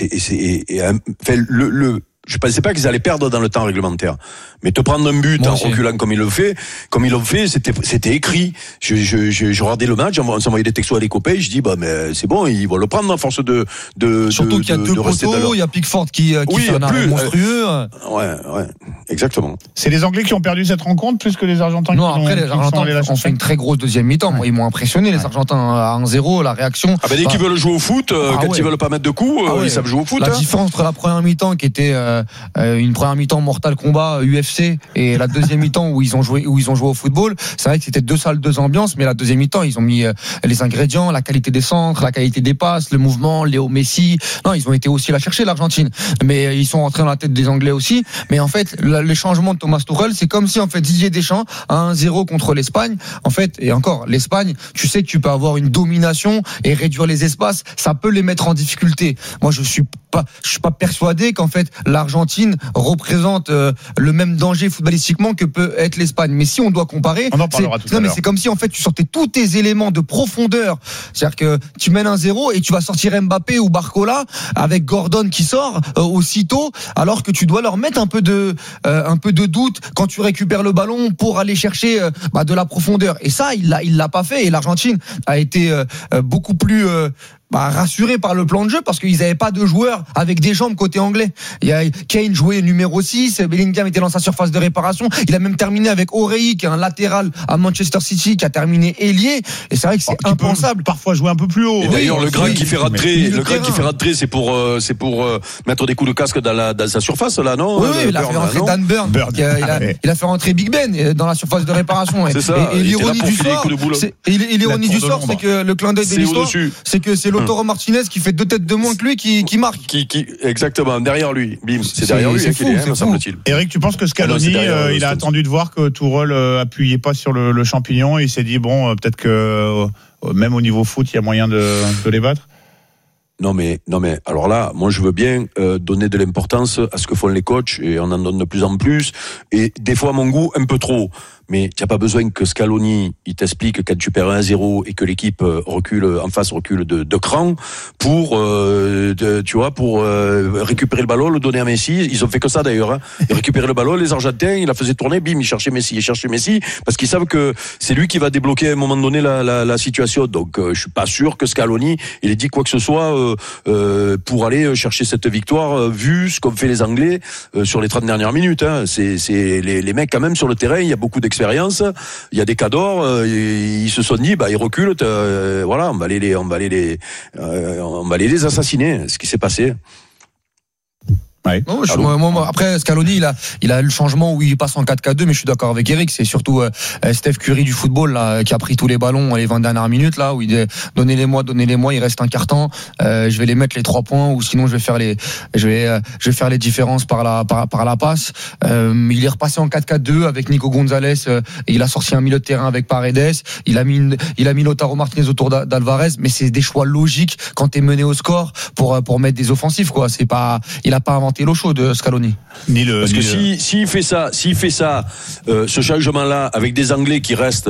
je pensais pas qu'ils allaient perdre dans le temps réglementaire. Mais te prendre un but en reculant comme ils l'ont fait, c'était écrit. Je regardais le match, on s'envoyait des textos à les copains, je dis, mais c'est bon, ils vont le prendre à force de surtout qu'il y a deux poteaux, il y a Pickford qui fait un arrêt monstrueux. Ouais, exactement. C'est les Anglais qui ont perdu cette rencontre plus que les Argentins. Non, après les Argentins ont fait une très grosse deuxième mi-temps. Moi, ils m'ont impressionné, les Argentins à 1-0, la réaction. Dès qu'ils veulent jouer au foot, quand ils veulent pas mettre de coups, ils savent jouer au foot. La différence entre la première mi-temps qui était une première mi-temps Mortal Kombat UFC et la deuxième mi-temps où ils ont joué au football, c'est vrai que c'était deux salles, deux ambiances, mais la deuxième mi-temps ils ont mis les ingrédients, la qualité des centres, la qualité des passes, le mouvement, Léo Messi. Non, ils ont été aussi la chercher, l'Argentine, mais ils sont rentrés dans la tête des Anglais aussi. Mais en fait, les changements de Thomas Tuchel, c'est comme si en fait Didier Deschamps à 1-0 contre l'Espagne, en fait, et encore l'Espagne, tu sais que tu peux avoir une domination et réduire les espaces, ça peut les mettre en difficulté. Moi, je suis pas persuadé qu'en fait l'Argentine représente le même danger footballistiquement que peut être l'Espagne. Mais si on doit comparer, on en parlera tout à l'heure. C'est comme si en fait tu sortais tous tes éléments de profondeur. C'est-à-dire que tu mènes 1-0 et tu vas sortir Mbappé ou Barcola avec Gordon qui sort aussitôt, alors que tu dois leur mettre un peu de doute quand tu récupères le ballon pour aller chercher de la profondeur. Et ça, il l'a pas fait. Et l'Argentine a été beaucoup plus rassuré par le plan de jeu parce qu'ils n'avaient pas de joueurs avec des jambes côté anglais. Il y a Kane jouait numéro 6, Bellingham était dans sa surface de réparation, il a même terminé avec Orei qui est un latéral à Manchester City qui a terminé ailier, et c'est vrai que c'est impensable. Parfois jouer un peu plus haut. Et d'ailleurs le grand qui fait rentrer, c'est pour mettre des coups de casque dans sa surface là, non? Oui, il a fait rentrer Dan Burn. Il a fait rentrer Big Ben dans la surface de réparation. C'est ça. Et l'ironie du sort, c'est que le clin d'œil de l'histoire, c'est que c'est Lautaro Martinez qui fait 2 têtes de moins que lui qui marque. Exactement, derrière lui. Bim, c'est derrière lui qu'il est, me semble-t-il. Eric, tu penses que Scaloni, il a attendu de voir que Tuchel appuyait pas sur le champignon et il s'est dit peut-être que même au niveau foot, il y a moyen de les battre? Non mais alors là, moi je veux bien donner de l'importance à ce que font les coachs, et on en donne de plus en plus, et des fois à mon goût un peu trop. Mais tu n'as pas besoin que Scaloni il t'explique quand tu perds 1-0 et que l'équipe recule de cran pour récupérer le ballon, le donner à Messi. Ils ont fait que ça d'ailleurs. Hein. Ils récupéraient le ballon, les Argentins, ils la faisaient tourner, bim, ils cherchaient Messi parce qu'ils savent que c'est lui qui va débloquer à un moment donné la situation. Donc je suis pas sûr que Scaloni il ait dit quoi que ce soit pour aller chercher cette victoire, vu ce qu'ont fait les Anglais sur les 30 dernières minutes. Hein. C'est les mecs quand même sur le terrain, il y a beaucoup d'expérience, il y a des cadors, ils se sont dit ils reculent, on va aller les assassiner, ce qui s'est passé. Ouais. Non, après Scaloni, il a eu le changement où il passe en 4-4-2, mais je suis d'accord avec Eric, c'est surtout Steph Curry du football là, qui a pris tous les ballons les 20 dernières minutes là, où il dit donnez-les-moi, il reste un quart-temps, je vais les mettre les 3 points, ou sinon je vais faire les différences par la passe. Il est repassé en 4-4-2 avec Nico Gonzalez, et il a sorti un milieu de terrain avec Paredes, il a mis Lautaro Martinez autour d'Alvarez, mais c'est des choix logiques quand t'es mené au score pour mettre des offensifs quoi. C'est pas, il a pas inventé l'eau chaude, Scaloni. Parce que s'il fait ça, ce changement-là avec des Anglais qui restent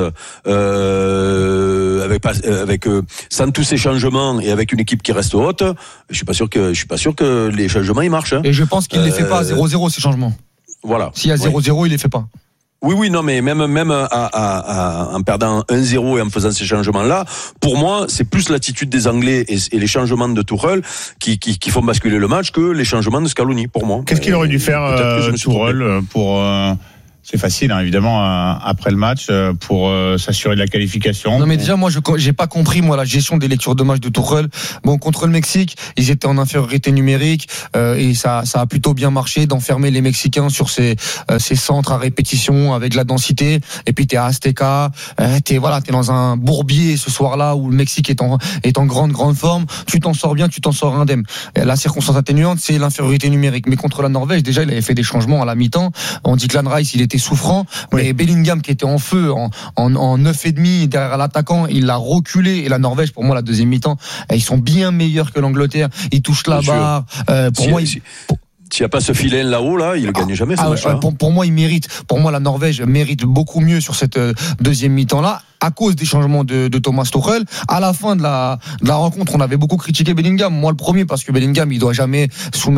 avec sans tous ces changements et avec une équipe qui reste haute, je suis pas sûr que les changements ils marchent. Hein. Et je pense qu'il les fait pas à 0-0 ces changements. Voilà. S'il y a 0-0, il les fait pas. Oui, non, mais même en perdant 1-0 et en faisant ces changements-là, pour moi, c'est plus l'attitude des Anglais et les changements de Tuchel qui font basculer le match que les changements de Scaloni, pour moi. Qu'est-ce qu'il aurait dû faire Tuchel pour c'est facile, hein, évidemment, après le match, pour s'assurer de la qualification. Non, mais déjà, moi, j'ai pas compris, la gestion des lectures de match de Tuchel. Bon, contre le Mexique, ils étaient en infériorité numérique, et ça a plutôt bien marché d'enfermer les Mexicains sur ces centres à répétition avec la densité. Et puis, t'es à Azteca, t'es dans un bourbier ce soir-là où le Mexique est en grande forme. Tu t'en sors bien, tu t'en sors indemne. La circonstance atténuante, c'est l'infériorité numérique. Mais contre la Norvège, déjà, il avait fait des changements à la mi-temps. On dit que Declan Rice, il était souffrant, mais Bellingham qui était en feu en 9,5 derrière l'attaquant, il l'a reculé, et la Norvège, pour moi, la deuxième mi-temps, ils sont bien meilleurs que l'Angleterre, ils touchent la barre, pour moi, s'il n'y a pas ce filet là-haut, il ne gagne jamais ce match-là. Pour moi, la Norvège mérite beaucoup mieux sur cette deuxième mi-temps-là, à cause des changements de Thomas Tuchel. À la fin de la rencontre, on avait beaucoup critiqué Bellingham. Moi, le premier, parce que Bellingham, il doit jamais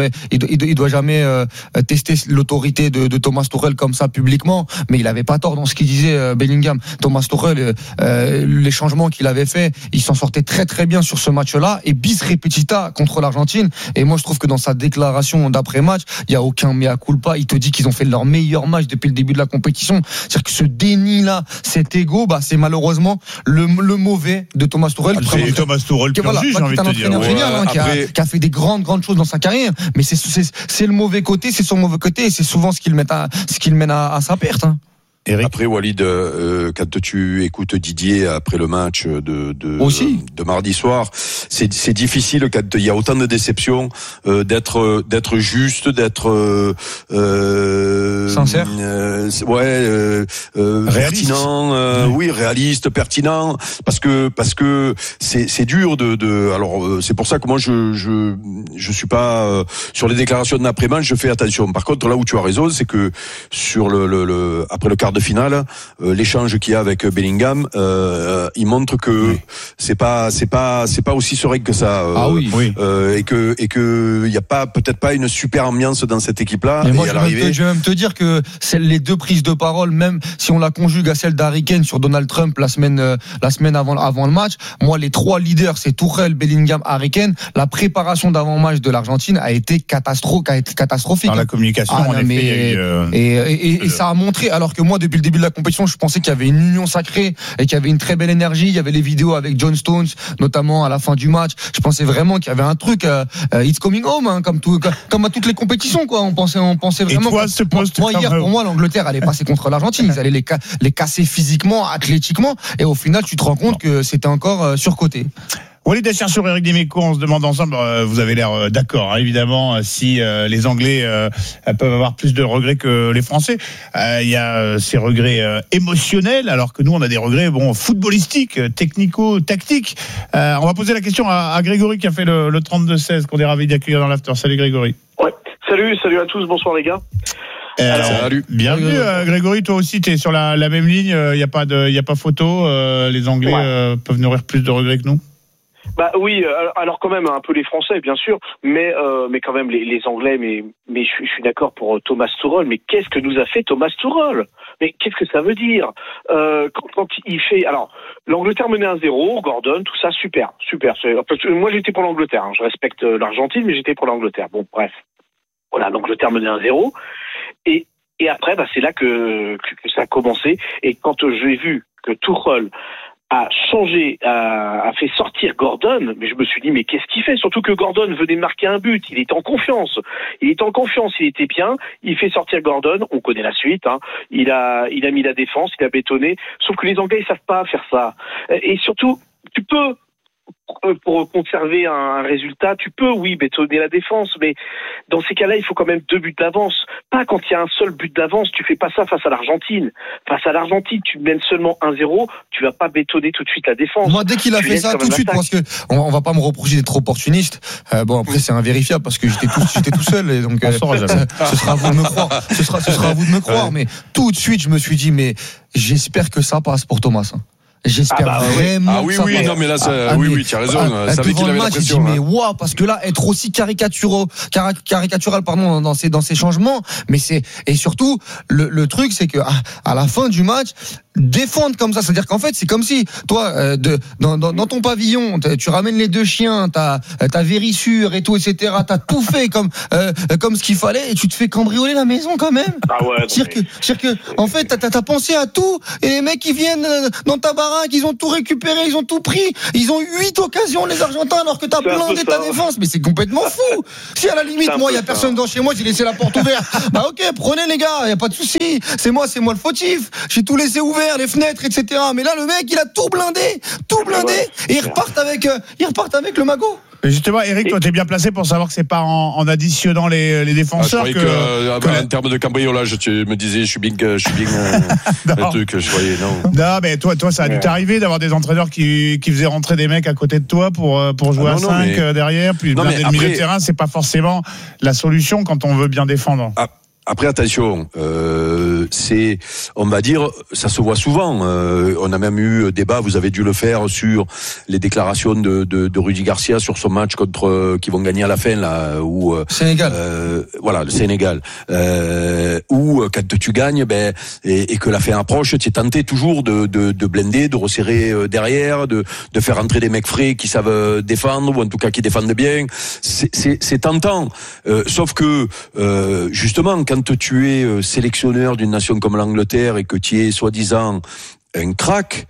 tester l'autorité de Thomas Tuchel comme ça publiquement. Mais il avait pas tort dans ce qu'il disait, Bellingham. Thomas Tuchel, les changements qu'il avait fait, il s'en sortait très très bien sur ce match-là. Et bis repetita contre l'Argentine. Et moi, je trouve que dans sa déclaration d'après-match, il y a aucun mea culpa. Il te dit qu'ils ont fait leur meilleur match depuis le début de la compétition. C'est-à-dire que ce déni-là, cet ego, c'est malheureusement le mauvais de Thomas Tuchel. C'est Thomas Tuchel qui juge, j'ai envie de te dire. Génial, qui a fait des grandes choses dans sa carrière, mais c'est le mauvais côté, c'est son mauvais côté, et c'est souvent ce qui le mène à sa perte. Hein. Après, Walid, quand tu écoutes Didier après le match de mardi soir, c'est difficile quand il y a autant de déceptions, d'être juste, d'être sincère, pertinent, réaliste, pertinent, parce que c'est dur alors c'est pour ça que moi je suis pas sur les déclarations d'après-match, je fais attention. Par contre, là où tu as raison, c'est que sur après le quart de finale, l'échange qu'il y a avec Bellingham, il montre que c'est pas aussi serein que ça, et que il y a peut-être pas une super ambiance dans cette équipe-là. Mais moi, je vais même te dire que les deux prises de parole, même si on la conjugue à celle d'Harry Kane sur Donald Trump la semaine avant le match, moi les trois leaders, c'est Tuchel, Bellingham, Harry Kane. La préparation d'avant-match de l'Argentine a été catastrophique. Dans la communication, en effet, et ça a montré, alors que moi, depuis le début de la compétition, je pensais qu'il y avait une union sacrée et qu'il y avait une très belle énergie. Il y avait les vidéos avec John Stones, notamment à la fin du match. Je pensais vraiment qu'il y avait un truc, it's coming home, hein, comme à toutes les compétitions, quoi. On pensait vraiment. Pour moi, l'Angleterre allait passer contre l'Argentine. Ils allaient les casser physiquement, athlétiquement, et au final, tu te rends compte que c'était encore surcoté. Walid Achin sur Eric Dimeco, on se demande ensemble, vous avez l'air d'accord, hein, évidemment, si les Anglais peuvent avoir plus de regrets que les Français. Il y a ces regrets émotionnels, alors que nous, on a des regrets footballistiques, technico-tactiques. On va poser la question à Grégory qui a fait le 32-16, qu'on est ravis d'accueillir dans l'after. Salut Grégory. Ouais. Salut à tous, bonsoir les gars. Salut. Bienvenue Grégory, toi aussi tu es sur la même ligne, il y a pas photo, les Anglais peuvent nourrir plus de regrets que nous. Bah oui, alors quand même un peu les Français bien sûr, mais quand même les Anglais, mais je suis d'accord pour Thomas Tuchel, mais qu'est-ce que nous a fait Thomas Tuchel ? Mais qu'est-ce que ça veut dire quand il fait, alors l'Angleterre menait 1-0, Gordon, tout ça super. Moi j'étais pour l'Angleterre, hein, je respecte l'Argentine, mais j'étais pour l'Angleterre. Bon bref, voilà, l'Angleterre menait 1-0 et après c'est là que ça a commencé, et quand j'ai vu que Tuchel a changé, a fait sortir Gordon, mais je me suis dit, mais qu'est-ce qu'il fait? Surtout que Gordon venait de marquer un but, il était en confiance, il était bien, il fait sortir Gordon, on connaît la suite, hein. Il a mis la défense, il a bétonné, sauf que les Anglais, ils savent pas faire ça. Et surtout, tu peux, pour conserver un résultat, tu peux, oui, bétonner la défense, mais dans ces cas-là, il faut quand même 2 buts d'avance. Pas quand il y a un seul but d'avance, tu fais pas ça face à l'Argentine. Face à l'Argentine, tu mènes seulement 1-0, tu vas pas bétonner tout de suite la défense. Moi, dès qu'il a fait ça, tout de suite, parce que on va pas me reprocher d'être opportuniste. Bon, après, c'est invérifiable parce que j'étais tout seul, et donc, ce sera à vous de me croire. Ce sera à vous de me croire, mais tout de suite, je me suis dit, mais j'espère que ça passe pour Thomas. J'espère vraiment. Ah oui, que ça passe. non, mais là, oui, tu as raison. Ça avait qu'il avait la pression. Mais waouh, parce que là, être aussi caricatural, dans ces changements, mais et surtout, le truc, c'est que à la fin du match, défendre comme ça, c'est-à-dire qu'en fait, c'est comme si toi, dans ton pavillon, tu ramènes les 2 chiens, t'as vérissure et tout, etc. T'as tout fait comme ce qu'il fallait, et tu te fais cambrioler la maison quand même. Ah ouais. C'est-à-dire que en fait, t'as pensé à tout, et les mecs qui viennent dans ta baraque, ils ont tout récupéré, ils ont tout pris, ils ont eu 8 occasions, les Argentins, alors que t'as blindé ta défense. Mais c'est complètement fou. Si à la limite, moi, il y a personne dans chez moi, j'ai laissé la porte ouverte. Bah ok, prenez les gars, y a pas de souci. C'est moi le fautif. J'ai tout laissé ouvert, les fenêtres, etc. Mais là, le mec, il a tout blindé, et ils repartent avec le magot. Et justement, Eric, toi, t'es bien placé pour savoir que c'est pas en additionnant les défenseurs je croyais en termes de cambriolage, tu me disais, je suis bien le truc, je voyais, non. Non, mais toi, ça a dû t'arriver d'avoir des entraîneurs qui faisaient rentrer des mecs à côté de toi pour jouer à 5 derrière, puis blinder le milieu de terrain, c'est pas forcément la solution quand on veut bien défendre. Après, attention, on va dire, ça se voit souvent. On a même eu débat, vous avez dû le faire, sur les déclarations de Rudy Garcia sur son match qui vont gagner à la fin, là, où Sénégal. Voilà, le Sénégal. Où quand tu gagnes, et que la fin approche, tu es tenté toujours de blinder, de resserrer derrière, de faire entrer des mecs frais qui savent défendre, ou en tout cas qui défendent bien. C'est tentant. Sauf que justement, quand tu es sélectionneur d'une nation comme l'Angleterre et que tu es soi-disant un crack,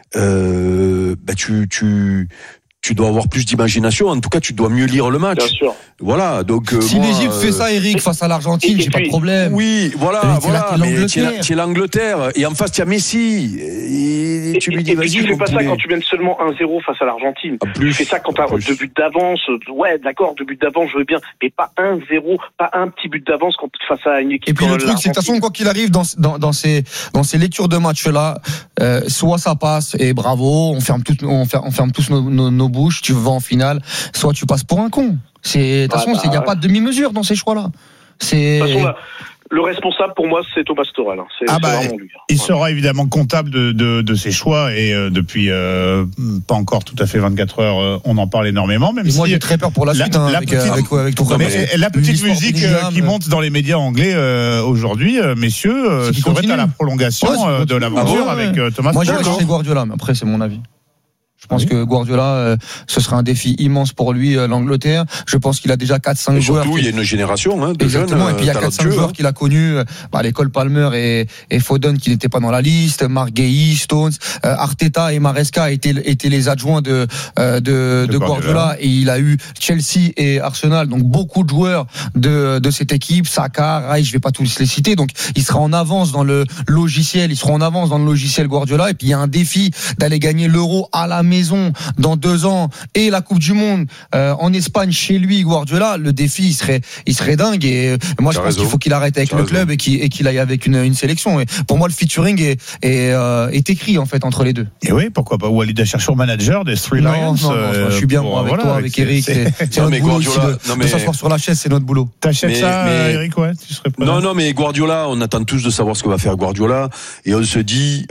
tu dois avoir plus d'imagination. En tout cas, tu dois mieux lire le match. Bien sûr. Voilà. Donc si l'Égypte fait ça, Eric, face à l'Argentine, j'ai pas de problème. Oui, voilà. Mais tu es l'Angleterre et en face tu as Messi. Et tu lui dis vas-y. Tu fais pas ça quand tu mènes seulement 1-0 face à l'Argentine. Tu fais ça quand tu as 2 buts d'avance. Ouais, d'accord, 2 buts d'avance, je veux bien, mais pas 1-0, pas un petit but d'avance face à une équipe. Et puis le truc, c'est que de toute façon, quoi qu'il arrive dans ces lectures de match-là, soit ça passe et bravo, on ferme tous nos bouches, tu vas en finale, soit tu passes pour un con. De toute façon, il n'y a pas de demi-mesure dans ces choix-là. De toute façon, le responsable pour moi, c'est Thomas Tuchel. C'est vraiment lui. Il sera évidemment comptable de ses choix, et depuis pas encore tout à fait 24 heures, on en parle énormément. Même moi, j'ai très peur pour la suite avec Tuchel. La petite musique qui monte dans les médias anglais aujourd'hui, messieurs, serait à la prolongation de l'aventure avec Thomas Tuchel. Moi, j'ai chez Guardiola, mais après, c'est mon avis. Je pense que Guardiola, ce sera un défi immense pour lui, l'Angleterre. Je pense qu'il a déjà 4-5 joueurs. Surtout, il y a une génération de exactement, jeunes. Et puis il y a 4-5 joueurs qu'il a connus, l'école Palmer et Foden qui n'étaient pas dans la liste, Mark Guehi, Stones, Arteta et Maresca étaient les adjoints de Guardiola, et il a eu Chelsea et Arsenal, donc beaucoup de joueurs de cette équipe, Saka, Rai, je vais pas tous les citer, donc il sera en avance dans le logiciel, Guardiola, et puis il y a un défi d'aller gagner l'Euro à la maison dans 2 ans et la Coupe du Monde en Espagne chez lui, Guardiola. Le défi il serait dingue, et moi je pense qu'il faut qu'il arrête avec le club et qu'il aille avec une sélection, et pour moi le featuring est écrit en fait entre les deux. Et oui, pourquoi pas Walid Chercheur, manager des Three Lions. Je suis bien avec toi, avec Eric, c'est notre boulot aussi de s'asseoir sur la chaise, c'est notre boulot. T'achètes ça, Eric? Ouais, tu serais prêt? Non, mais Guardiola, on attend tous de savoir ce que va faire Guardiola, et on se dit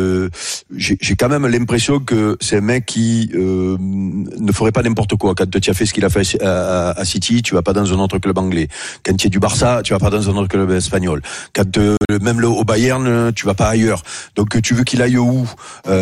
j'ai quand même l'impression que c'est un mec qui ne ferait pas n'importe quoi. Quand tu as fait ce qu'il a fait à City, tu vas pas dans un autre club anglais. Quand tu es du Barça, tu vas pas dans un autre club espagnol. Quand même au Bayern, tu vas pas ailleurs. Donc tu veux qu'il aille où?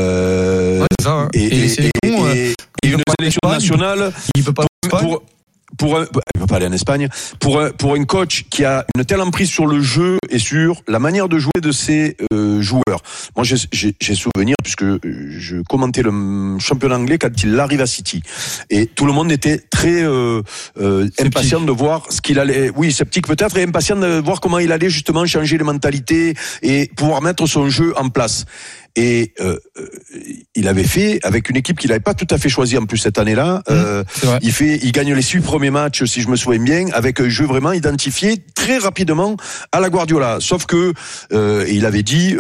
C'est ça, hein. Et une sélection nationale il peut pas il va pas aller en Espagne, pour un coach qui a une telle emprise sur le jeu et sur la manière de jouer de ses joueurs. Moi, j'ai souvenir, puisque je commentais le championnat anglais quand il arrive à City, et tout le monde était très impatient de voir ce qu'il allait, sceptique peut-être, et impatient de voir comment il allait justement changer les mentalités et pouvoir mettre son jeu en place. Et il avait fait avec une équipe qu'il n'avait pas tout à fait choisie en plus cette année-là. Il gagne les 6 premiers matchs, si je me souviens bien, avec un jeu vraiment identifié très rapidement à la Guardiola. Sauf que il avait dit,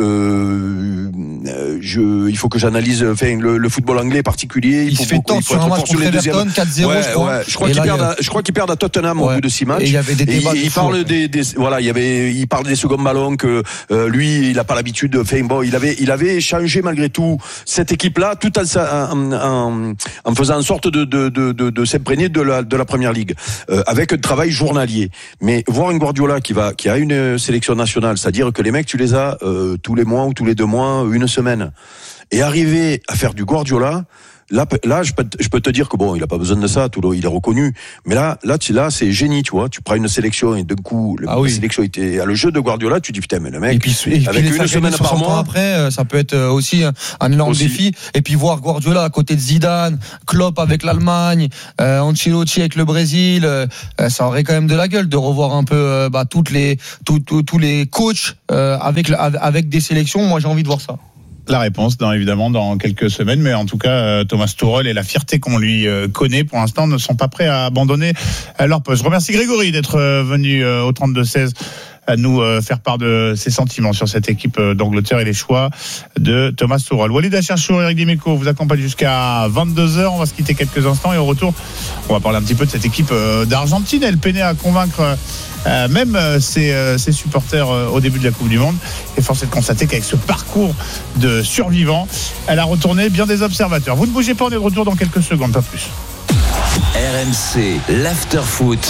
il faut que j'analyse, le football anglais particulier. Il se fait tendre sur un match contre Everton, 4-0, je crois. Je crois qu'il perd à Tottenham au bout de 6 matchs. Et il y avait des débats. Il parle il parle des seconds ballons que lui, il n'a pas l'habitude de faire. Bon, il avait changé malgré tout cette équipe-là, tout en faisant en sorte de s'imprégner de la première ligue, avec un travail journalier. Mais voir une Guardiola qui a une sélection nationale, c'est-à-dire que les mecs, tu les as tous les mois ou tous les 2 mois, une semaine, et arriver à faire du Guardiola. Là, je peux te dire que bon, il a pas besoin de ça, il est reconnu. Mais là, c'est génie, tu vois. Tu prends une sélection et d'un coup, la sélection était à le jeu de Guardiola, tu dis putain, mais le mec, avec une semaine par mois. Après, ça peut être aussi un énorme défi. Et puis voir Guardiola à côté de Zidane, Klopp avec l'Allemagne, Ancelotti avec le Brésil, ça aurait quand même de la gueule de revoir un peu tous les coachs avec des sélections. Moi, j'ai envie de voir ça. La réponse, évidemment, dans quelques semaines. Mais en tout cas, Thomas Tuchel et la fierté qu'on lui connaît, pour l'instant, ne sont pas prêts à abandonner leur poste. Je remercie Grégory d'être venu au 32-16 à nous faire part de ses sentiments sur cette équipe d'Angleterre et les choix de Thomas Tuchel. Walid Acharchour et Eric Dimeco vous accompagnent jusqu'à 22h. On va se quitter quelques instants et au retour, on va parler un petit peu de cette équipe d'Argentine. Elle peinait à convaincre même ses supporters au début de la Coupe du Monde. Et force est de constater qu'avec ce parcours de survivants, elle a retourné bien des observateurs. Vous ne bougez pas, on est de retour dans quelques secondes, pas plus. RMC, l'after-foot.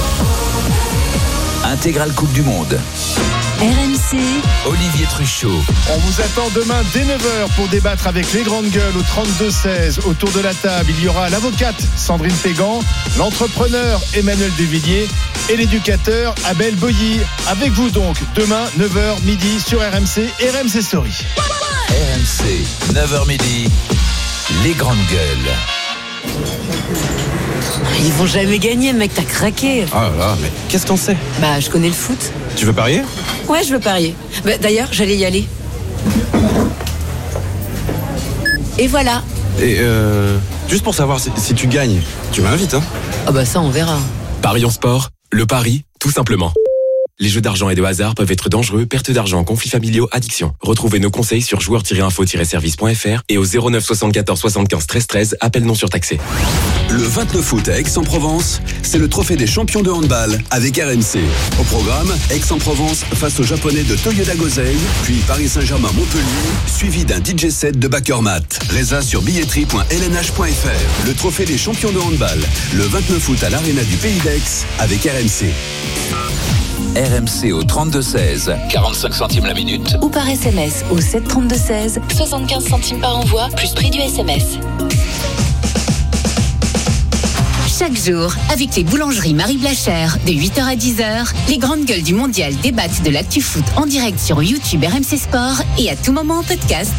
Intégrale Coupe du Monde. RMC, Olivier Truchot. On vous attend demain dès 9h pour débattre avec les grandes gueules au 32-16. Autour de la table, il y aura l'avocate Sandrine Pégan, l'entrepreneur Emmanuel Devilliers et l'éducateur Abel Boilly. Avec vous donc, demain 9h midi sur RMC et RMC Story. RMC, 9h midi, les grandes gueules. Ils vont jamais gagner, mec, t'as craqué. Ah là là, mais qu'est-ce qu'on sait? Bah, je connais le foot. Tu veux parier? Ouais, je veux parier. Bah, d'ailleurs, j'allais y aller. Et voilà. Et juste pour savoir si tu gagnes, tu m'invites, hein? Ah bah ça, on verra. Paris en sport, le pari, tout simplement. Les jeux d'argent et de hasard peuvent être dangereux, perte d'argent, conflits familiaux, addiction. Retrouvez nos conseils sur joueurs-info-service.fr et au 09 74 75 13 13, appel non surtaxé. Le 29 août à Aix-en-Provence, c'est le trophée des champions de handball avec RMC. Au programme, Aix-en-Provence face aux Japonais de Toyoda Gosei, puis Paris Saint-Germain-Montpellier, suivi d'un DJ set de Backermat. Résa sur billetterie.lnh.fr. Le trophée des champions de handball, le 29 août à l'Arena du Pays d'Aix avec RMC. RMC au 32-16, 45 centimes la minute. Ou par SMS au 732-16, 75 centimes par envoi, plus prix du SMS. Chaque jour, avec les boulangeries Marie Blachère, de 8h à 10h, les grandes gueules du mondial débattent de l'actu foot en direct sur YouTube RMC Sport et à tout moment en podcast.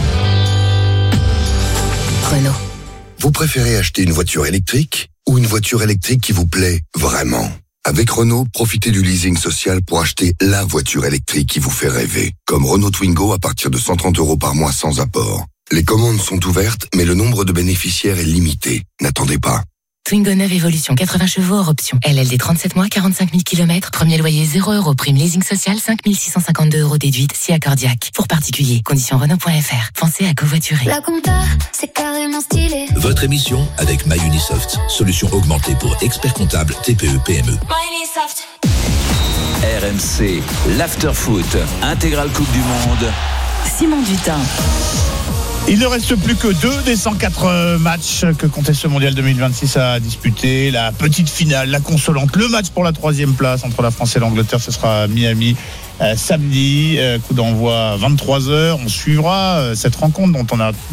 Renault. Vous préférez acheter une voiture électrique ou une voiture électrique qui vous plaît vraiment ? Avec Renault, profitez du leasing social pour acheter la voiture électrique qui vous fait rêver. Comme Renault Twingo à partir de 130 € par mois sans apport. Les commandes sont ouvertes, mais le nombre de bénéficiaires est limité. N'attendez pas. Twingo 9 Evolution 80 chevaux hors option. LLD 37 mois, 45 000 km. Premier loyer 0 €. Prime leasing social 5 652 € déduite si accordiaque. Pour particuliers, conditions Renault.fr. Pensez à covoiturer. La compta, c'est carrément stylé. Votre émission avec MyUnisoft. Solution augmentée pour experts comptables TPE PME. MyUnisoft. RMC, l'after-foot. Intégrale Coupe du Monde. Simon Dutin. Il ne reste plus que 2 des 104 matchs que comptait ce mondial 2026 à disputer. La petite finale, la consolante, le match pour la 3e place entre la France et l'Angleterre, ce sera à Miami samedi. Coup d'envoi 23h. On suivra cette rencontre dont on a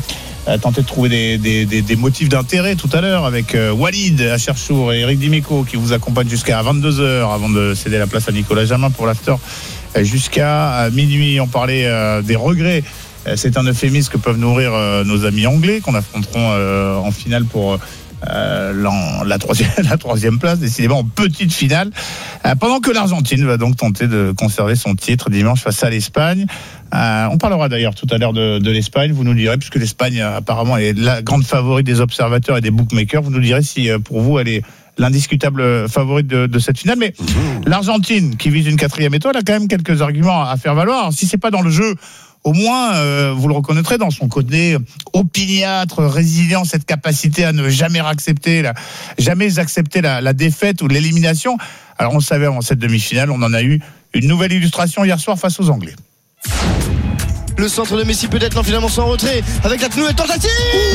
tenté de trouver des motifs d'intérêt tout à l'heure avec Walid Acharchour et Eric Dimeco qui vous accompagnent jusqu'à 22h avant de céder la place à Nicolas Jamin pour l'after jusqu'à minuit. On parlait des regrets. C'est un euphémisme que peuvent nourrir nos amis anglais qu'on affronteront en finale pour la troisième place, décidément en petite finale, pendant que l'Argentine va donc tenter de conserver son titre dimanche face à l'Espagne. On parlera d'ailleurs tout à l'heure de l'Espagne, vous nous direz, puisque l'Espagne apparemment est la grande favorite des observateurs et des bookmakers, vous nous direz si pour vous elle est l'indiscutable favorite de cette finale. Mais l'Argentine, qui vise une 4e étoile, a quand même quelques arguments à faire valoir. Alors, si c'est pas dans le jeu, au moins, vous le reconnaîtrez dans son côté opiniâtre, résilient, cette capacité à ne jamais accepter la défaite ou l'élimination. Alors, on le savait avant cette demi-finale, on en a eu une nouvelle illustration hier soir face aux Anglais. Le centre de Messi peut-être, non, finalement sans retrait, avec la nouvelle tentative.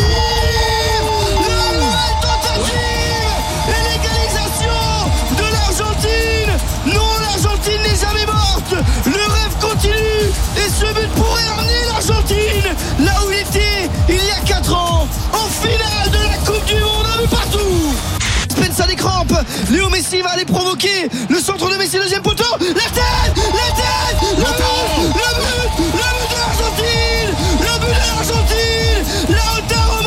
Le rêve continue et ce but pourrait emmener l'Argentine là où il était il y a 4 ans en finale de la Coupe du Monde. Un but partout. Spence a des crampes. Léo Messi va aller provoquer le centre de Messi, deuxième poteau. La tête, le but de l'Argentine, le but de l'Argentine. Lautaro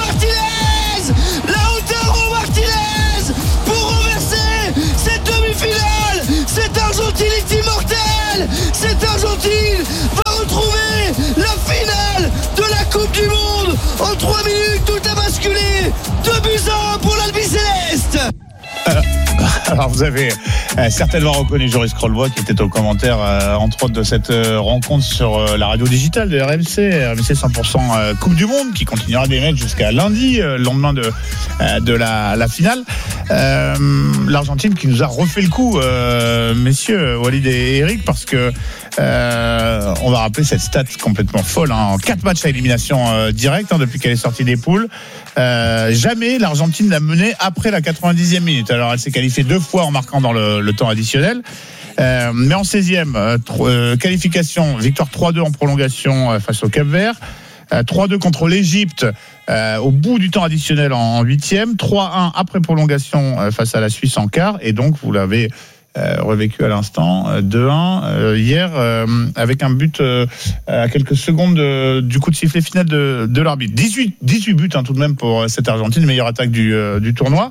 Martinez pour renverser cette demi-finale. Cette Argentine est immortelle. Cette Argentine va retrouver la finale de la Coupe du Monde. En 3 minutes, tout a basculé. 2-1 pour l'Albiceleste. Alors vous avez certainement reconnu Joris Krolbois qui était au commentaire entre autres de cette rencontre sur la radio digitale de RMC 100% Coupe du Monde qui continuera d'émettre jusqu'à lundi, le lendemain de la finale. L'Argentine qui nous a refait le coup, messieurs Walid et Eric, parce que on va rappeler cette stat complètement folle, en 4 matchs à élimination directe depuis qu'elle est sortie des poules. Jamais l'Argentine n'a mené après la 90e minute. Alors elle s'est qualifiée 2 fois en marquant dans le temps additionnel, mais en 16e qualification, victoire 3-2 en prolongation face au Cap-Vert, 3-2 contre l'Égypte au bout du temps additionnel en 8e, 3-1 après prolongation face à la Suisse en quart, et donc vous l'avez revécu à l'instant, 2-1 hier, avec un but à quelques secondes du coup de sifflet final de l'arbitre. 18 buts tout de même pour cette Argentine, meilleure attaque du tournoi.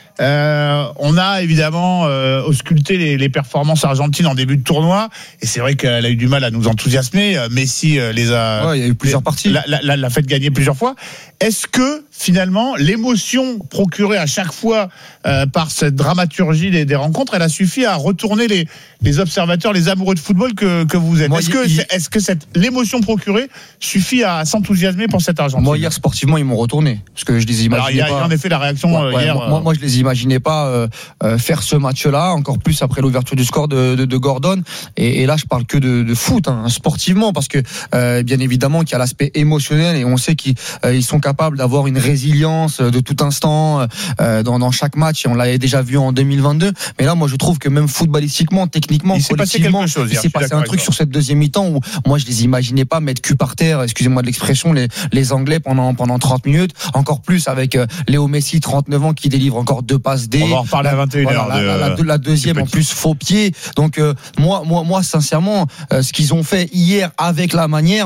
On a évidemment ausculté les performances argentines en début de tournoi, et c'est vrai qu'elle a eu du mal à nous enthousiasmer. Messi les a, il y a eu plusieurs parties, l'a fait gagner plusieurs fois. Est-ce que finalement l'émotion procurée à chaque fois par cette dramaturgie des rencontres, elle a suffi à retourner les observateurs, les amoureux de football que vous êtes? Est-ce que l'émotion procurée suffit à s'enthousiasmer pour cette Argentine? Moi hier sportivement ils m'ont retourné, parce que je les imaginais. Alors il y a en effet la réaction hier. Moi je les imaginais pas faire ce match-là, encore plus après l'ouverture du score de Gordon. Et là je parle que de foot, sportivement, parce que bien évidemment qu'il y a l'aspect émotionnel, et on sait qu'ils sont capables d'avoir une résilience de tout instant dans chaque match, et on l'avait déjà vu en 2022. Mais là moi je trouve que même footballistiquement, techniquement, il s'est passé quelque chose. Il s'est passé un truc sur cette deuxième mi-temps où moi je les imaginais pas mettre cul par terre, excusez-moi de l'expression, les Anglais pendant 30 minutes, encore plus avec Léo Messi, 39 ans, qui délivre encore 2 passes D. On va en reparler à 21h. La deuxième en plus faux pied. Donc moi sincèrement, ce qu'ils ont fait hier avec la manière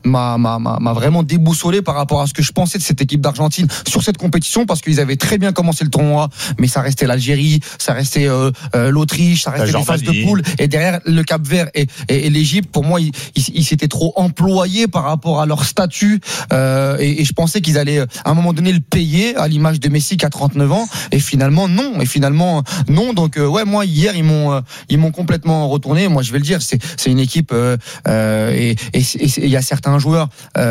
m'a vraiment déboussolé par rapport à ce que je pensais de cette équipe d'Argentine sur cette compétition, parce qu'ils avaient très bien commencé le tournoi, mais ça restait l'Algérie, ça restait l'Autriche, ça restait les phases de poule, et derrière le Cap-Vert et l'Égypte. Pour moi ils s'étaient trop employés par rapport à leur statut, et je pensais qu'ils allaient à un moment donné le payer, à l'image de Messi qui a 39 ans, et finalement non. Donc moi hier ils m'ont complètement retourné. Moi je vais le dire, c'est une équipe et il y a certains joueurs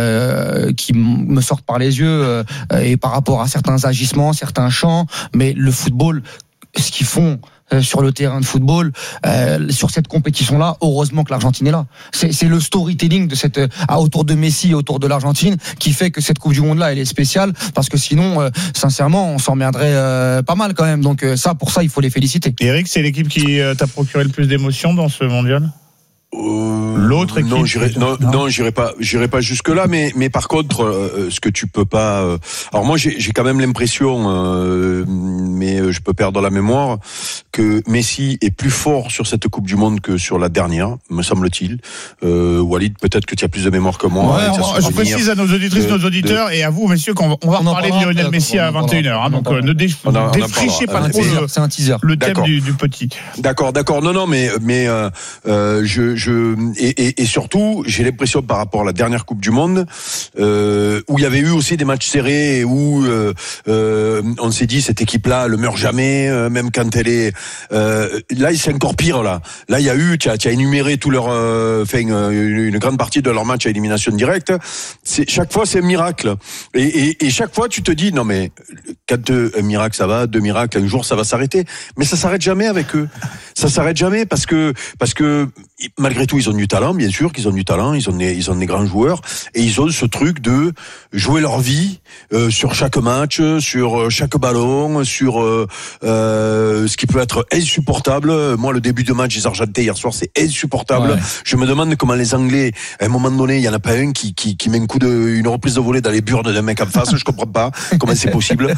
qui me sortent par les yeux, et par rapport à certains agissements, certains chants, mais le football, ce qu'ils font sur le terrain de football, sur cette compétition-là, heureusement que l'Argentine est là. C'est le storytelling de autour de Messi et autour de l'Argentine qui fait que cette Coupe du Monde-là, elle est spéciale, parce que sinon, sincèrement, on s'emmerderait pas mal quand même. Donc pour ça, il faut les féliciter. Eric, c'est l'équipe qui t'a procuré le plus d'émotions dans ce mondial? L'autre équipe. Non, j'irai pas jusque là, mais par contre, ce que tu peux pas. Alors moi, j'ai quand même l'impression, mais je peux perdre la mémoire, que Messi est plus fort sur cette Coupe du Monde que sur la dernière, me semble-t-il. Walid, peut-être que tu as plus de mémoire que moi. Ouais, je précise à nos auditrices, nos auditeurs et à vous, messieurs, qu'on va reparler de Lionel Messi à 21h. Donc ne défrichez pas trop le thème du petit. D'accord. Non, mais et surtout, j'ai l'impression par rapport à la dernière Coupe du Monde, où il y avait eu aussi des matchs serrés, et où on s'est dit cette équipe-là, elle meurt jamais, même quand elle est. Là, c'est encore pire là. Là, il y a eu, tu as énuméré tout leur, une grande partie de leur match à élimination directe. Chaque fois, c'est un miracle. Et chaque fois, tu te dis non mais quand un miracle ça va, deux miracles, un jour ça va s'arrêter. Mais ça s'arrête jamais avec eux. Ça s'arrête jamais parce que malgré tout, ils ont du talent, bien sûr qu'ils ont du talent, ils ont des grands joueurs, et ils ont ce truc de jouer leur vie sur chaque match, sur chaque ballon, sur ce qui peut être insupportable. Moi, le début de match des Argentais hier soir, c'est insupportable. Ouais. Je me demande comment les Anglais, à un moment donné, il y en a pas un qui met une reprise de volée dans les burnes d'un mec en face. Je comprends pas comment c'est possible.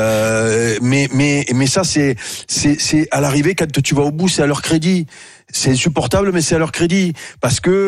Mais ça, c'est à l'arrivée, quand tu vas au bout, c'est à leur crédit. C'est insupportable, mais c'est à leur crédit, parce que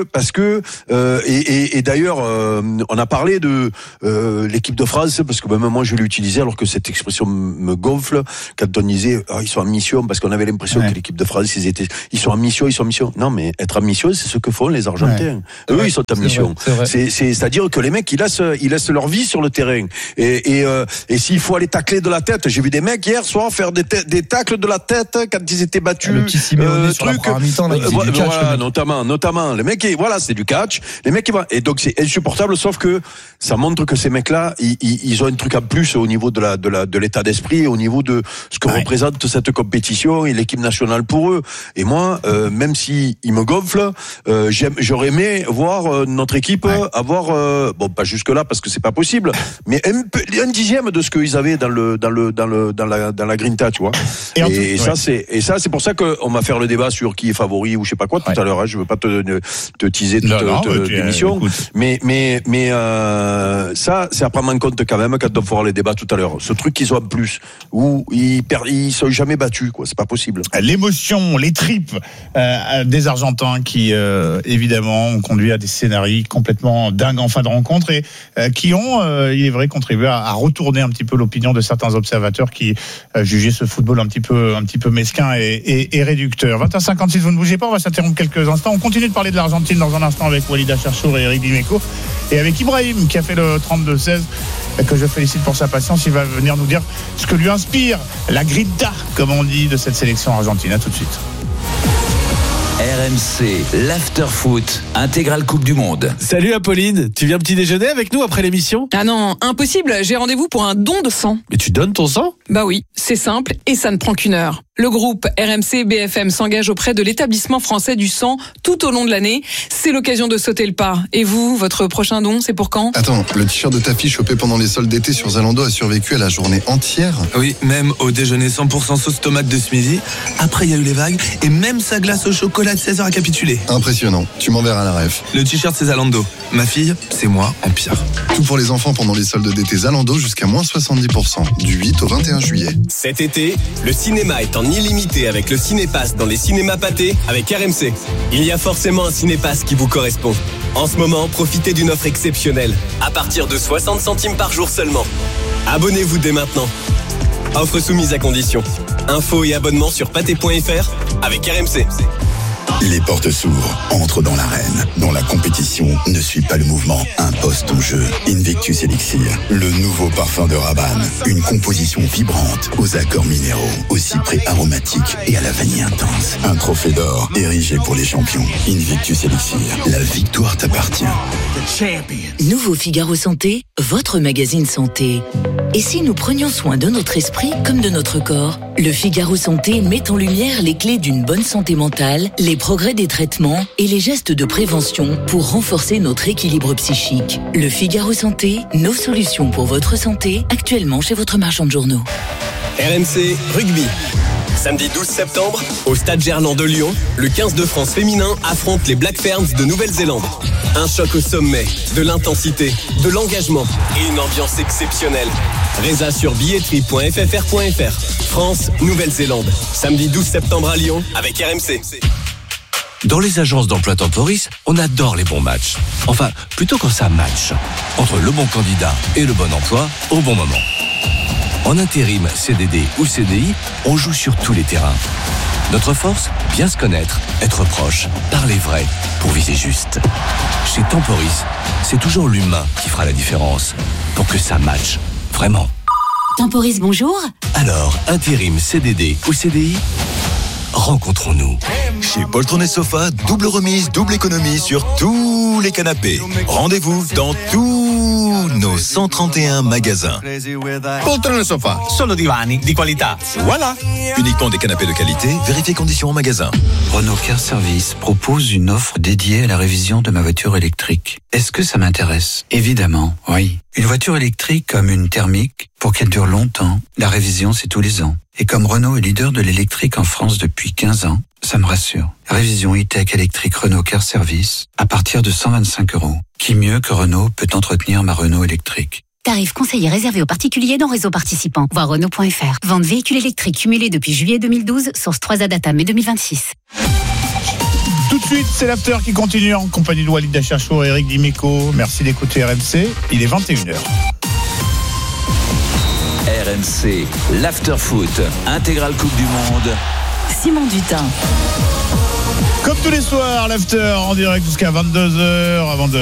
et d'ailleurs on a parlé de l'équipe de France, parce que même moi je l'ai utilisé, alors que cette expression me gonfle quand on disait ils sont en mission, parce qu'on avait l'impression que l'équipe de France ils sont en mission. Non, mais être en mission, c'est ce que font les Argentins. Eux ils sont en mission. C'est-à-dire que les mecs ils laissent leur vie sur le terrain, et s'il faut aller tacler de la tête, j'ai vu des mecs hier soir faire des tacles de la tête quand ils étaient battus. Le petit Simeone sur la première mi-temps, notamment les mecs, c'est du catch, les mecs et donc c'est insupportable, sauf que ça montre que ces mecs-là ils ont un truc en plus au niveau de l'état d'esprit, au niveau de ce que représente cette compétition et l'équipe nationale pour eux. Et moi, même si ils me gonflent, j'aurais aimé voir notre équipe avoir bon, pas jusque là parce que c'est pas possible, mais un dixième de ce qu'ils avaient dans la grinta, tu vois. Et ça c'est pour ça qu'on va faire le débat sur qui est favori ou je sais pas quoi tout à l'heure. Je veux pas te teaser toute l'émission, mais ça c'est à prendre en compte quand même quand on fera les débats tout à l'heure. Ce truc qu'ils ont en plus, où ils sont jamais battus, quoi. C'est pas possible. L'émotion, les tripes des Argentins qui évidemment ont conduit à des scénarios complètement dingues en fin de rencontre, et qui ont, il est vrai, contribué à retourner un petit peu l'opinion de certains observateurs qui jugeaient ce football un petit peu mesquin et réducteur. 20h56, vous ne bougez pas, on va s'interrompre quelques instants. On continue de parler de l'Argentine dans un instant avec Walid Acharchour et Eric Dimeco, et avec Ibrahim qui a fait le 32-16, que je félicite pour sa patience. Il va venir nous dire ce que lui inspire la grinta, comme on dit, de cette sélection argentine. À tout de suite. RMC, l'after-foot, intégrale Coupe du Monde. Salut Apolline, tu viens petit déjeuner avec nous après l'émission ? Ah non, impossible, j'ai rendez-vous pour un don de sang. Mais tu donnes ton sang ? Bah oui, c'est simple et ça ne prend qu'une heure. Le groupe RMC BFM s'engage auprès de l'établissement français du sang tout au long de l'année. C'est l'occasion de sauter le pas. Et vous, votre prochain don, c'est pour quand ? Attends, le t-shirt de ta fille chopé pendant les soldes d'été sur Zalando a survécu à la journée entière ? Oui, même au déjeuner 100% sauce tomate de ce midi. Après, il y a eu les vagues et même sa glace au chocolat de 16h a capitulé. Impressionnant. Tu m'enverras la ref. Le t-shirt, c'est Zalando. Ma fille, c'est moi en pire. Tout pour les enfants pendant les soldes d'été Zalando jusqu'à moins 70%. Du 8 au 21 juillet. Cet été, le cinéma est en illimité avec le Cinépass dans les cinémas pâtés avec RMC. Il y a forcément un Cinépass qui vous correspond. En ce moment, profitez d'une offre exceptionnelle, à partir de 60 centimes par jour seulement. Abonnez-vous dès maintenant. Offre soumise à condition. Infos et abonnements sur pâté.fr avec RMC. Les portes s'ouvrent, entre dans l'arène. Dans la compétition, ne suis pas le mouvement, impose ton jeu. Invictus Elixir, le nouveau parfum de Rabanne. Une composition vibrante, aux accords minéraux, au cyprès aromatique et à la vanille intense. Un trophée d'or, érigé pour les champions. Invictus Elixir, la victoire t'appartient. Nouveau Figaro Santé, votre magazine santé. Et si nous prenions soin de notre esprit comme de notre corps ? Le Figaro Santé met en lumière les clés d'une bonne santé mentale, les progrès des traitements et les gestes de prévention pour renforcer notre équilibre psychique. Le Figaro Santé, nos solutions pour votre santé, actuellement chez votre marchand de journaux. RMC Rugby. Samedi 12 septembre, au Stade Gerland de Lyon, le 15 de France féminin affronte les Black Ferns de Nouvelle-Zélande. Un choc au sommet, de l'intensité, de l'engagement et une ambiance exceptionnelle. Résa sur billetterie.ffr.fr. France, Nouvelle-Zélande. Samedi 12 septembre à Lyon avec RMC. Dans les agences d'emploi Temporis, on adore les bons matchs. Enfin, plutôt quand ça match. Entre le bon candidat et le bon emploi, au bon moment. En intérim, CDD ou CDI, on joue sur tous les terrains. Notre force, bien se connaître, être proche, parler vrai, pour viser juste. Chez Temporis, c'est toujours l'humain qui fera la différence. Pour que ça matche, vraiment. Temporis, bonjour. Alors, intérim, CDD ou CDI, rencontrons-nous. Chez Poltron Sofa, double remise, double économie sur tous les canapés. Rendez-vous dans tous nos 131 magasins. Poltron Sofa, solo divani di qualità. Voilà. Uniquement des canapés de qualité, vérifiez conditions en magasin. Renault Car Service propose une offre dédiée à la révision de ma voiture électrique. Est-ce que ça m'intéresse? Évidemment, oui. Une voiture électrique comme une thermique, pour qu'elle dure longtemps, la révision c'est tous les ans. Et comme Renault est leader de l'électrique en France depuis 15 ans, ça me rassure. Révision e-tech électrique Renault Car Service à partir de 125 €. Qui mieux que Renault peut entretenir ma Renault électrique? Tarif conseillé réservé aux particuliers dans réseau participant. Voir Renault.fr. Vente véhicule électrique cumulé depuis juillet 2012, source 3A data mai 2026. Tout de suite, c'est l'after qui continue en compagnie de Walid Acharchour et Eric Dimeco. Merci d'écouter RMC. Il est 21h. RMC, l'after-foot, intégrale Coupe du Monde. Simon Dutin. Comme tous les soirs, l'after en direct jusqu'à 22h. Avant de